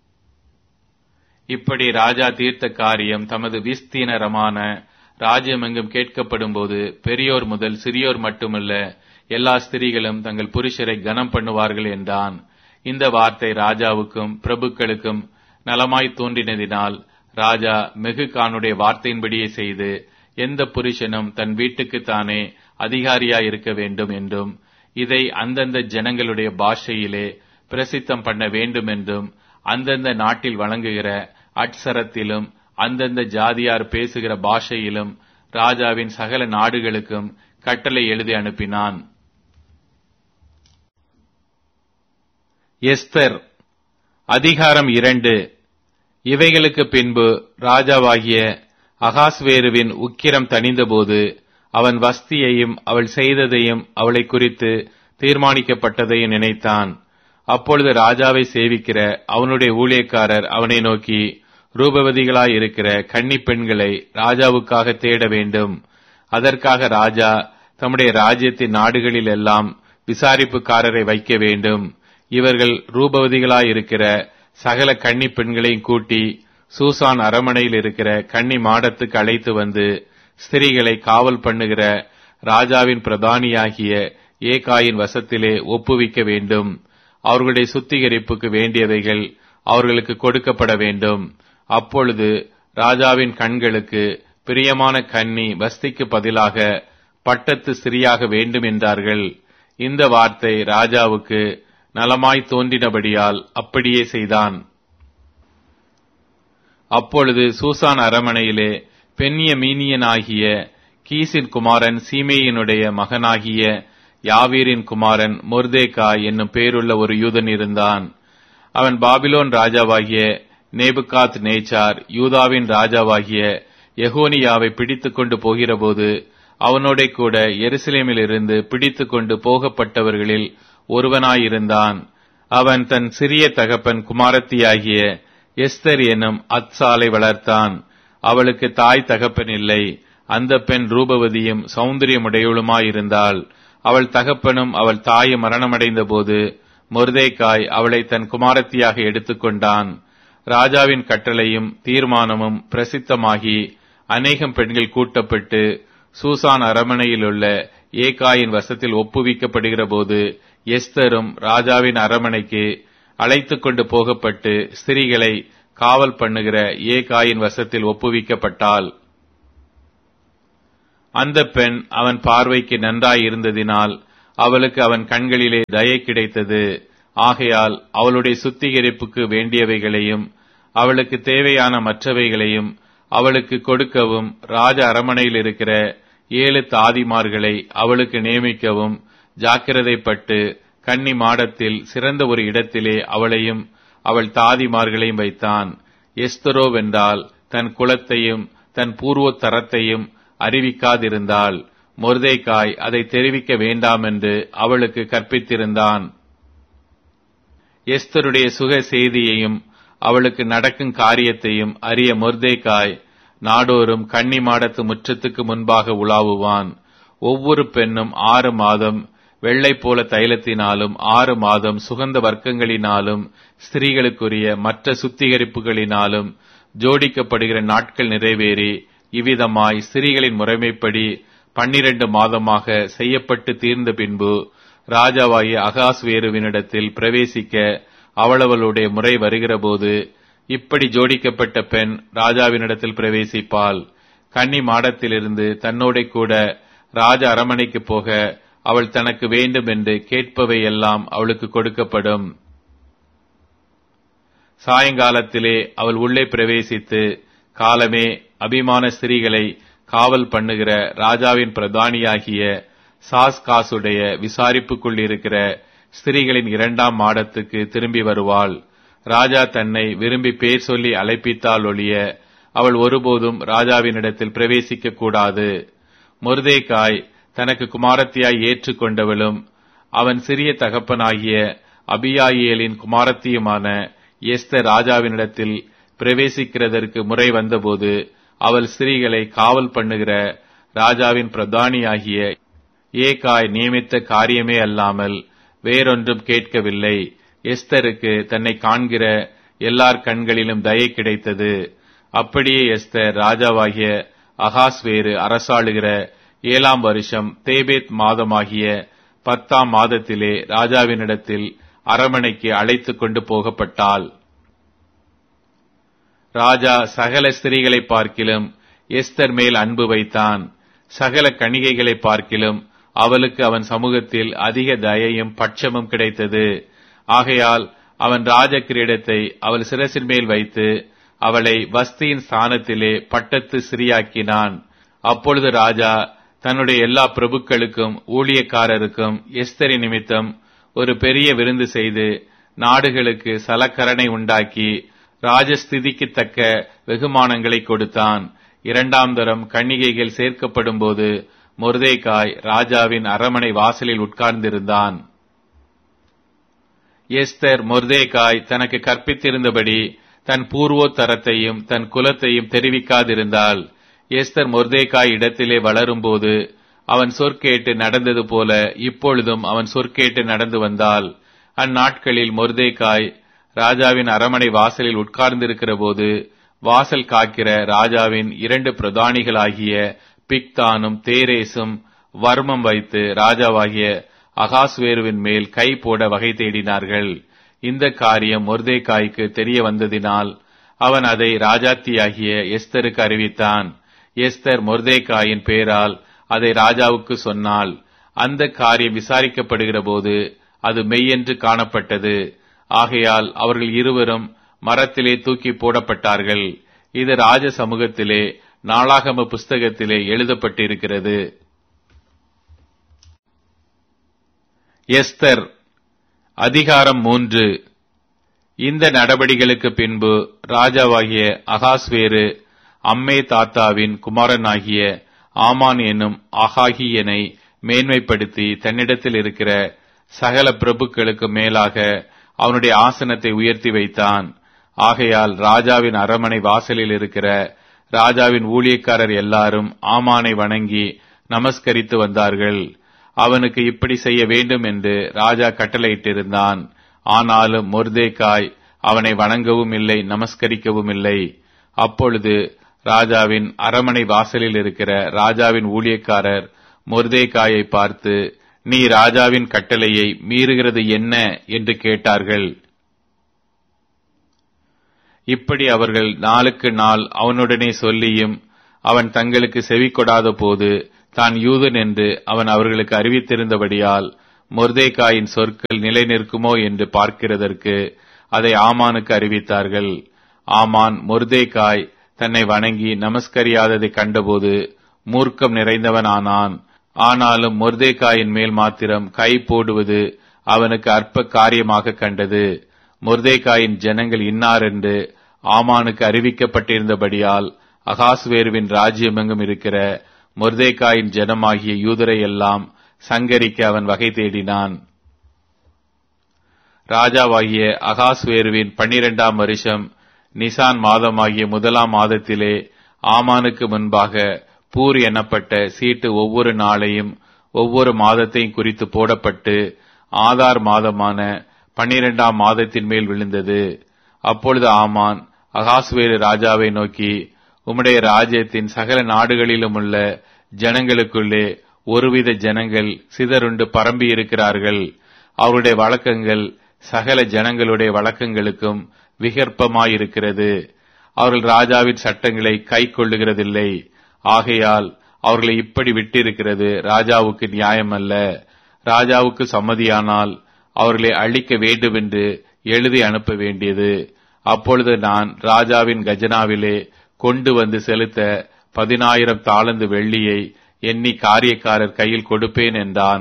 இப்படி ராஜா தீர்த்த காரியம் தமது விஸ்தீனரமான ராஜ்யமெங்கும் கேட்கப்படும் போது பெரியோர் முதல் சிறியோர் மட்டுமல்ல, எல்லா ஸ்திரீகளும் தங்கள் புருஷரை கனம் பண்ணுவார்கள் என்றான். இந்த வார்த்தை ராஜாவுக்கும் பிரபுக்களுக்கும் நலமாய் தோன்றினதினால் ராஜா மெகுகானுடைய வார்த்தையின்படியே செய்து, எந்த புருஷனும் தன் வீட்டுக்குத்தானே அதிகாரியாயிருக்க வேண்டும் என்றும், இதை அந்தந்த ஜனங்களுடைய பாஷையிலே பிரசித்தம் பண்ண வேண்டும் என்றும், அந்தந்த நாட்டில் வழங்குகிற அட்சரத்திலும் அந்தந்த ஜாதியார் பேசுகிற பாஷையிலும் ராஜாவின் சகல நாடுகளுக்கும் கட்டளை எழுதி அனுப்பினான். எஸ்தர் அதிகாரம் இரண்டு. இவைகளுக்கு பின்பு ராஜாவாகிய அகாஸ்வேருவின் உக்கிரம் தணிந்தபோது அவன் வஸ்தியையும் அவள் செய்ததையும் அவளை குறித்து தீர்மானிக்கப்பட்டதையும் நினைத்தான். அப்பொழுது ராஜாவை சேவிக்கிற அவனுடைய ஊழியக்காரர் அவனை நோக்கி, ரூபவதிகளாயிருக்கிற கன்னி பெண்களை ராஜாவுக்காக தேட வேண்டும். அதற்காக ராஜா தம்முடைய ராஜ்யத்தின் நாடுகளில் எல்லாம் விசாரிப்புக்காரரை வைக்க வேண்டும். இவர்கள் ரூபவதிகளாயிருக்கிற சகல கன்னி பெண்களையும் கூட்டி சூசான் அரமனையில் இருக்கிற கன்னி மாடத்துக்கு அழைத்து வந்து ஸ்திரீகளை காவல் பண்ணுகிற ராஜாவின் பிரதானியாகிய ஏகாயின் வசத்திலே ஒப்புவிக்க வேண்டும். அவர்களுடைய சுத்திகரிப்புக்கு வேண்டியவைகள் அவர்களுக்கு கொடுக்கப்பட வேண்டும். அப்பொழுது ராஜாவின் கண்களுக்கு பிரியமான கன்னி வஸ்திக்கு பதிலாக பட்டத்து ஸ்திரீயாக வேண்டும் என்றார்கள். இந்த வார்த்தை ராஜாவுக்கு நலமாய் தோன்றினபடியால் அப்படியே செய்தான். அப்பொழுது சூசான் அரமனையிலே பென்யமீனியனாகிய கீசின் குமாரன் சீமேயினுடைய மகனாகிய யாவீரின் குமாரன் மொர்தேகாய் என்னும் பேருள்ள ஒரு யூதன் இருந்தான். அவன் பாபிலோன் ராஜாவாகிய நேபுகாத் நேச்சார் யூதாவின் ராஜாவாகிய எகோனியாவை பிடித்துக் கொண்டு போகிறபோது அவனோட கூட எருசலேமிலிருந்து பிடித்துக் கொண்டு போகப்பட்டவர்களில் ஒருவனாயிருந்தான். அவன் தன் சிறிய தகப்பன் குமாரத்தியாகிய எஸ்தர் எனும் அத்சாலை வளர்த்தான். அவளுக்கு தாய் தகப்பன் இல்லை. அந்த பெண் ரூபவதியும் சௌந்தரியமுடையவளுமாயிருந்தாள். அவள் தகப்பனும் அவள் தாயும் மரணமடைந்த போது மொர்தேகாய் அவளை தன் குமாரத்தியாக எடுத்துக்கொண்டான். ராஜாவின் கட்டளையும் தீர்மானமும் பிரசித்தமாகி அநேகம் பெண்கள் கூட்டப்பட்டு சூசான் அரமனையிலுள்ள ஏகாயின் வசத்தில் ஒப்புவிக்கப்படுகிற போது எஸ்தரும் ராஜாவின் அரமனைக்கு அழைத்துக் கொண்டு போகப்பட்டு ஸ்திரீகளை காவல் பண்ணுகிற ஏகாயின் வசத்தில் ஒப்புவிக்கப்பட்டாள். அந்த பெண் அவன் பார்வைக்கு நன்றாயிருந்ததினால் அவளுக்கு அவன் கண்களிலே தயை கிடைத்தது. ஆகையால் அவளுடைய சுத்திகரிப்புக்கு வேண்டியவைகளையும் அவளுக்கு தேவையான மற்றவைகளையும் அவளுக்கு கொடுக்கவும் ராஜ அரமனையில் இருக்கிற ஏழு தாதிமார்களை அவளுக்கு நியமிக்கவும் ஜாக்கிரதைப்பட்டு கன்னி மாடத்தில் சிறந்த ஒரு இடத்திலே அவளையும் அவள் தாதிமார்களையும் வைத்தான். எஸ்தரோவென்றால் தன் குலத்தையும் தன் பூர்வோத்தரத்தையும் அறிவிக்காதிருந்தாள். மொர்தெகாய் அதை தெரிவிக்க வேண்டாம் என்று அவளுக்கு கற்பித்திருந்தான். எஸ்தருடைய சுக செய்தியையும் அவளுக்கு நடக்கும் காரியத்தையும் அறிய மொர்தெகாய் நாடோறும் கன்னி மாடத்து முற்றத்துக்கு முன்பாக உலாவுவான். ஒவ்வொரு பெண்ணும் ஆறு மாதம் வெள்ளை போல தைலத்தினாலும் ஆறு மாதம் சுகந்த வர்க்கங்களினாலும் ஸ்திரீகளுக்குரிய மற்ற சுத்திகரிப்புகளினாலும் ஜோடிக்கப்படுகிற நாட்கள் நிறைவேறி இவ்விதமாய் ஸ்திரீகளின் முறைமைப்படி பன்னிரண்டு மாதமாக செய்யப்பட்டு தீர்ந்த பின்பு ராஜாவாகிய அகாஸ்வேருவினிடத்தில் பிரவேசிக்க அவளவளுடைய முறை வருகிற போது இப்படி ஜோடிக்கப்பட்ட பெண் ராஜாவினிடத்தில் பிரவேசிப்பாள். கன்னி மாடத்திலிருந்து தன்னோட கூட ராஜ அரமனைக்கு போக அவள் தனக்கு வேண்டும் என்று கேட்பவை எல்லாம் அவளுக்கு கொடுக்கப்படும். சாயங்காலத்திலே அவள் உள்ளே பிரவேசித்து காலமே அபிமான ஸ்திரீகளை காவல் பண்ணுகிற ராஜாவின் பிரதானியாகிய சாஸ்காசுடைய விசாரிப்புக்குள் இருக்கிற ஸ்திரீகளின் இரண்டாம் மாடத்துக்கு திரும்பி வருவாள். ராஜா தன்னை விரும்பி பேர் சொல்லி அழைப்பித்தால் ஒழிய அவள் ஒருபோதும் ராஜாவினிடத்தில் பிரவேசிக்க கூடாது. மொர்தெகாய் தனக்கு குமாரத்தியாய் ஏற்றுக்கொண்டவளும் அவன் சிறிய தகப்பனாகிய அபியாயேலின் குமாரத்தியுமான எஸ்தர் ராஜாவினிடத்தில் பிரவேசிக்கிறதற்கு முறை வந்தபோது அவள் ஸ்திரீகளை காவல் பண்ணுகிற ராஜாவின் பிரதானியாகிய ஏகாய் நியமித்த காரியமே அல்லாமல் வேறொன்றும் கேட்கவில்லை. எஸ்தருக்கு தன்னை காண்கிற எல்லார் கண்களிலும் தயை கிடைத்தது. அப்படியே எஸ்தர் ராஜாவாகிய அகாஸ்வேரு அரசாளுகிற ஏழாம் வருஷம் தேபேத் மாதமாகிய பத்தாம் மாதத்திலே ராஜாவினிடத்தில் அரமனைக்கு அழைத்து கொண்டு போகப்பட்டாள். ராஜா சகல ஸ்திரீகளை பார்க்கிலும் எஸ்தர் மேல் அன்பு வைத்தான். சகல கணிகைகளை பார்க்கிலும் அவளுக்கு அவன் சமூகத்தில் அதிக தயையும் பட்சமும் கிடைத்தது. ஆகையால் அவன் ராஜ கிரீடத்தை அவள் சிரசின் மேல் வைத்து அவளை வஸ்தியின் ஸ்தானத்திலே பட்டத்து சிறியாக்கினான். அப்பொழுது ராஜா தன்னுடைய எல்லா பிரபுக்களுக்கும் ஊழியக்காரருக்கும் எஸ்தரி நிமித்தம் ஒரு பெரிய விருந்து செய்து நாடுகளுக்கு சலக்கரணை உண்டாக்கி ராஜஸ்திதிக்கு தக்க வெகுமானங்களை கொடுத்தான். இரண்டாம் தரம் கன்னிகைகள் சேர்க்கப்படும் போது மொர்தெகாய் ராஜாவின் அரமனை வாசலில் உட்கார்ந்திருந்தான். எஸ்தர் மொர்தெகாய் தனக்கு கற்பித்திருந்தபடி தன் பூர்வோத்தரத்தையும் தன் குலத்தையும் தெரிவிக்காதிருந்தாள். எஸ்தர் மொர்தெகாய் இடத்திலே வளரும்போது அவன் சொற்கேட்டு நடந்தது போல இப்பொழுதும் அவன் சொற்கேட்டு நடந்து வந்தாள். அந்நாட்களில் மொர்தெகாய் ராஜாவின் அரமனை வாசலில் உட்கார்ந்திருக்கிற போது வாசல் காக்கிற ராஜாவின் இரண்டு பிரதானிகளாகிய பிக்தானும் தேரேசும் வர்மம் வைத்து ராஜாவாகிய அகாஸ்வேருவின் மேல் கை போட வகை தேடினார்கள். இந்த காரியம் மொர்தெகாய்க்கு தெரிய வந்ததினால் அவன் அதை ராஜாத்தியாகிய எஸ்தருக்கு அறிவித்தான். எஸ்தர் மொர்தெகாயின் பேரால் அதை ராஜாவுக்கு சொன்னாள். அந்த காரியம் விசாரிக்கப்படுகிற போது அது மெய்யென்று காணப்பட்டது. ஆகையால் அவர்கள் இருவரும் மரத்திலே தூக்கி போடப்பட்டார்கள். இது ராஜ சமூகத்திலே நாளாகம புஸ்தகத்திலே எழுதப்பட்டிருக்கிறது. எஸ்தர் அதிகாரம் மூன்று. இந்த நடபடிகளுக்கு பின்பு ராஜாவாகிய அகாஸ்வேரு அம்மே தாத்தாவின் குமாரனாகிய ஆமான் என்னும் ஆகாகியனை மேன்மைப்படுத்தி தன்னிடத்தில் இருக்கிற சகல பிரபுக்களுக்கு மேலாக அவனுடைய ஆசனத்தை உயர்த்தி வைத்தான். ஆகையால் ராஜாவின் அரமனை வாசலில் இருக்கிற ராஜாவின் ஊழியக்காரர் எல்லாரும் ஆமானை வணங்கி நமஸ்கரித்து வந்தார்கள். அவனுக்கு இப்படி செய்ய வேண்டும் என்று ராஜா கட்டளையிட்டிருந்தான். ஆனாலும் மொர்தெகாய் அவனை வணங்கவும் இல்லை, நமஸ்கரிக்கவும் இல்லை. அப்பொழுது ராஜாவின் அரமனை வாசலில் இருக்கிற ராஜாவின் ஊழியக்காரர் மொர்தெகாயை பார்த்து, நீ ராஜாவின் கட்டளையை மீறுகிறது என்ன என்று கேட்டார்கள். இப்படி அவர்கள் நாளுக்கு நாள் அவனுடனே சொல்லியும் அவன் தங்களுக்கு செவி கொடாத போது தான் யூதன் என்று அவன் அவர்களுக்கு அறிவித்திருந்தபடியால் மொர்தேகாயின் சொற்கள் நிலை நிற்குமோ என்று பார்க்கிறதற்கு அதை ஆமானுக்கு அறிவித்தார்கள். ஆமான் மொர்தேகாய் தன்னை வணங்கி நமஸ்கரியாததை கண்டபோது மூர்க்கம் நிறைந்தவனானான். ஆனாலும் மொர்தேகாயின் மேல் மாத்திரம் கை போடுவது அவனுக்கு அற்ப காரியமாக கண்டது. மொர்தேகாயின் ஜனங்கள் இன்னாரென்று ஆமானுக்கு அறிவிக்கப்பட்டிருந்தபடியால் அகாஸ்வேருவின் ராஜ்யமெங்கும் இருக்கிற மொர்தேகாயின் ஜனமாகிய யூதரை எல்லாம் சங்கரிக்க அவன் வகை தேடினான். ராஜாவாகிய அகாஸ்வேருவின் பன்னிரண்டாம் வருஷம் நிசான் மாதமாகிய முதலாம் மாதத்திலே ஆமானுக்கு முன்பாக பூர் எனப்பட்ட சீட்டு ஒவ்வொரு நாளையும் ஒவ்வொரு மாதத்தையும் குறித்து போடப்பட்டு ஆதார் மாதமான பன்னிரண்டாம் மாதத்தின் மேல் விழுந்தது. அப்பொழுது ஆமான் அகாஸ்வேரு ராஜாவை நோக்கி, உம்முடைய ராஜ்யத்தின் சகல நாடுகளிலும் உள்ள ஜனங்களுக்குள்ளே ஒருவித ஜனங்கள் சிதறுண்டு பரம்பி இருக்கிறார்கள். அவருடைய வழக்கங்கள் சகல ஜனங்களுடைய வழக்கங்களுக்கும் விகற்பமாயிருக்கிறது. அவர்கள் ராஜாவின் சட்டங்களை கை கொள்ளுகிறதில்லை. ஆகையால் அவர்களை இப்படி விட்டிருக்கிறது ராஜாவுக்கு நியாயமல்ல. ராஜாவுக்கு சம்மதியானால் அவர்களை அழிக்க வேண்டுமென்று எழுதி அனுப்ப வேண்டியது. அப்பொழுது நான் ராஜாவின் கஜனாவிலே கொண்டு வந்து செலுத்த பதினாயிரம் தாளந்து வெள்ளியை எண்ணி காரியக்காரர் கையில் கொடுப்பேன் என்றான்.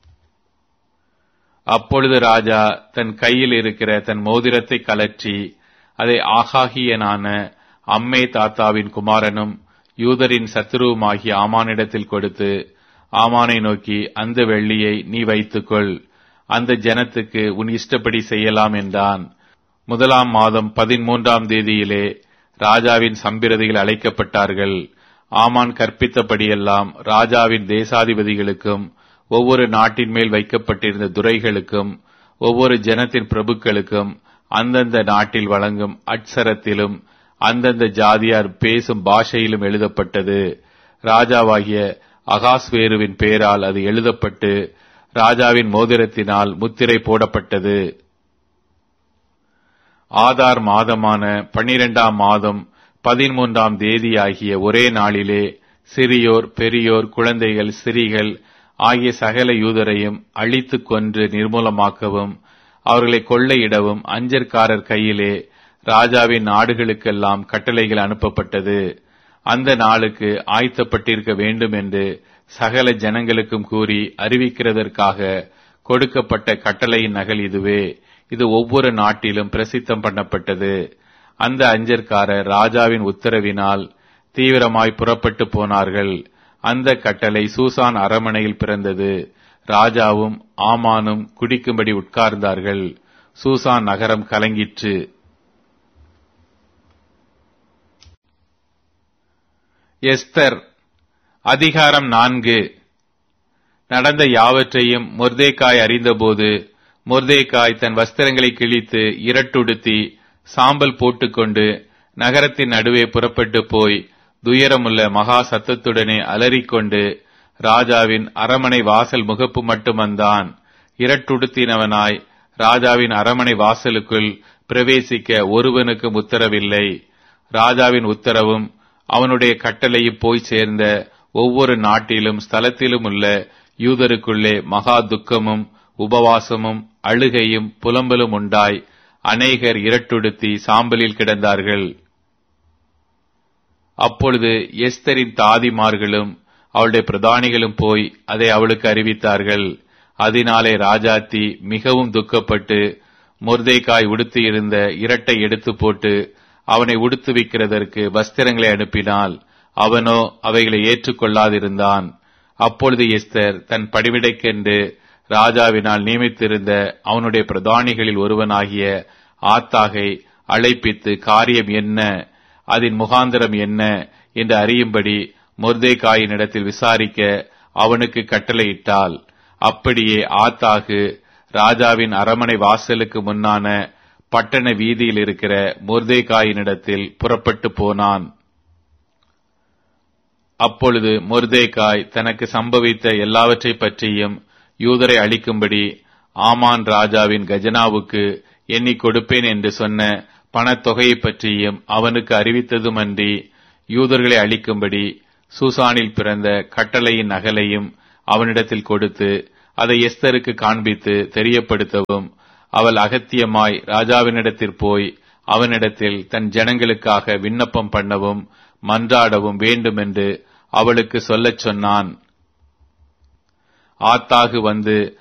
அப்பொழுது ராஜா தன் கையில் இருக்கிற தன் மோதிரத்தை கலற்றி அதை ஆகாகியனான அம்மே தாத்தாவின் குமாரனும் யூதரின் சத்துருவுமாகிய ஆமானிடத்தில் கொடுத்து, ஆமானை நோக்கி, அந்த வெள்ளியை நீ வைத்துக்கொள், அந்த ஜனத்துக்கு உன் இஷ்டப்படி செய்யலாம் என்றான். முதலாம் மாதம் பதிமூன்றாம் தேதியிலே ராஜாவின் சம்பிரதிகள் அழைக்கப்பட்டார்கள். ஆமான் கற்பித்தபடியெல்லாம் ராஜாவின் தேசாதிபதிகளுக்கும் ஒவ்வொரு நாட்டின் மேல் வைக்கப்பட்டிருந்த துரைகளுக்கும் ஒவ்வொரு ஜனத்தின் பிரபுக்களுக்கும் அந்தந்த நாட்டில் வழங்கும் அட்சரத்திலும் அந்தந்த ஜாதியார் பேசும் பாஷையிலும் எழுதப்பட்டது. ராஜாவாகிய அகாஸ்வேருவின் பெயரால் அது எழுதப்பட்டு ராஜாவின் மோதிரத்தினால் முத்திரை போடப்பட்டது. ஆதார் மாதமான பன்னிரண்டாம் மாதம் பதிமூன்றாம் தேதியாகிய ஒரே நாளிலே சிறியோர் பெரியோர் குழந்தைகள் சிறிகள் ஆகிய சகல யூதரையும் அழித்து கொன்று நிர்மூலமாக்கவும் அவர்களை கொள்ளையிடவும் அஞ்சற்காரர் கையிலே ராஜாவின் நாடுகளுக்கெல்லாம் கட்டளைகள் அனுப்பப்பட்டது. அந்த நாளுக்கு ஆயத்தப்பட்டிருக்க வேண்டும் என்று சகல ஜனங்களுக்கும் கூறி அறிவிக்கிறதற்காக கொடுக்கப்பட்ட கட்டளையின் நகல் இதுவே. இது ஒவ்வொரு நாட்டிலும் பிரசித்தம் பண்ணப்பட்டது. அந்த அஞ்சற்காரர் ராஜாவின் உத்தரவினால் தீவிரமாய் புறப்பட்டு போனார்கள். அந்த கட்டளை சூசான் அரமனையில் பிறந்தது. ராஜாவும் ஆமானும் குடிக்கும்படி உட்கார்ந்தார்கள். சூசான் நகரம் கலங்கிற்று. எஸ்தர் அதிகாரம் நான்கு. நடந்த யாவற்றையும் மொர்தேகாய் அறிந்தபோது மொர்தேகாய் தன் வஸ்திரங்களை கிழித்து இரட்டுடுத்தி சாம்பல் போட்டுக்கொண்டு நகரத்தின் நடுவே புறப்பட்டு போய் துயரமுள்ள மகா சத்தத்துடனே அலறிக்கொண்டு ராஜாவின் அரமனை வாசல் முகப்பு மட்டும் வந்தான். இரட்டுடுத்தினவனாய் ராஜாவின் அரமனை வாசலுக்குள் பிரவேசிக்க ஒருவனுக்கும் உத்தரவில்லை. ராஜாவின் உத்தரவும் அவனுடைய கட்டளையும் போய் சேர்ந்த ஒவ்வொரு நாட்டிலும் ஸ்தலத்திலும் உள்ள யூதருக்குள்ளே மகா துக்கமும் உபவாசமும் அழுகையும் புலம்பலும் உண்டாய் அநேகர் இரட்டுடுத்தி சாம்பலில் கிடந்தார்கள். அப்பொழுது எஸ்தரின் தாதிமார்களும் அவளுடைய பிரதானிகளும் போய் அதை அவளுக்கு அறிவித்தார்கள். அதனாலே ராஜாத்தி மிகவும் துக்கப்பட்டு மொர்தேகாய் உடுத்தி இருந்த இரட்டை எடுத்து போட்டு அவனை உடுத்துவிக்கிறதற்கு வஸ்திரங்களை அனுப்பினாள். அவனோ அவைகளை ஏற்றுக்கொள்ளாதிருந்தான். அப்பொழுது எஸ்தர் தன் பணிவிடைக்கென்று ராஜாவினால் நியமித்திருந்த அவனுடைய பிரதானிகளில் ஒருவனாகிய ஆத்தாகை அழைப்பித்து காரியம் என்ன, அதன் முகாந்திரம் என்ன என்று அறியும்படி மொர்தேகாயின் இடத்தில் விசாரிக்க அவனுக்கு கட்டளையிட்டாள். அப்படியே ஆத்தாகு ராஜாவின் அரமனை வாசலுக்கு முன்னான பட்டண வீதியில் இருக்கிற மொர்தேகாயினிடத்தில் புறப்பட்டு போனான். அப்பொழுது மொர்தேகாய் தனக்கு சம்பவித்த எல்லாவற்றை பற்றியும் யூதரை அழிக்கும்படி ஆமான் ராஜாவின் கஜனாவுக்கு எண்ணி கொடுப்பேன் என்று சொன்ன பணத்தொகையை பற்றியும் அவனுக்கு அறிவித்ததுமன்றி யூதர்களை அழிக்கும்படி சூசானில் பிறந்த கட்டளையின் நகலையும் அவனிடத்தில் கொடுத்து அதை எஸ்தருக்கு காண்பித்து தெரியப்படுத்தவும் அவள் அகத்தியமாய் ராஜாவினிடத்தில் போய் அவனிடத்தில் தன் ஜனங்களுக்காக விண்ணப்பம் பண்ணவும் மன்றாடவும் வேண்டும் என்று அவளுக்கு சொல்லச் சொன்னான். ஆத்தாகு வந்து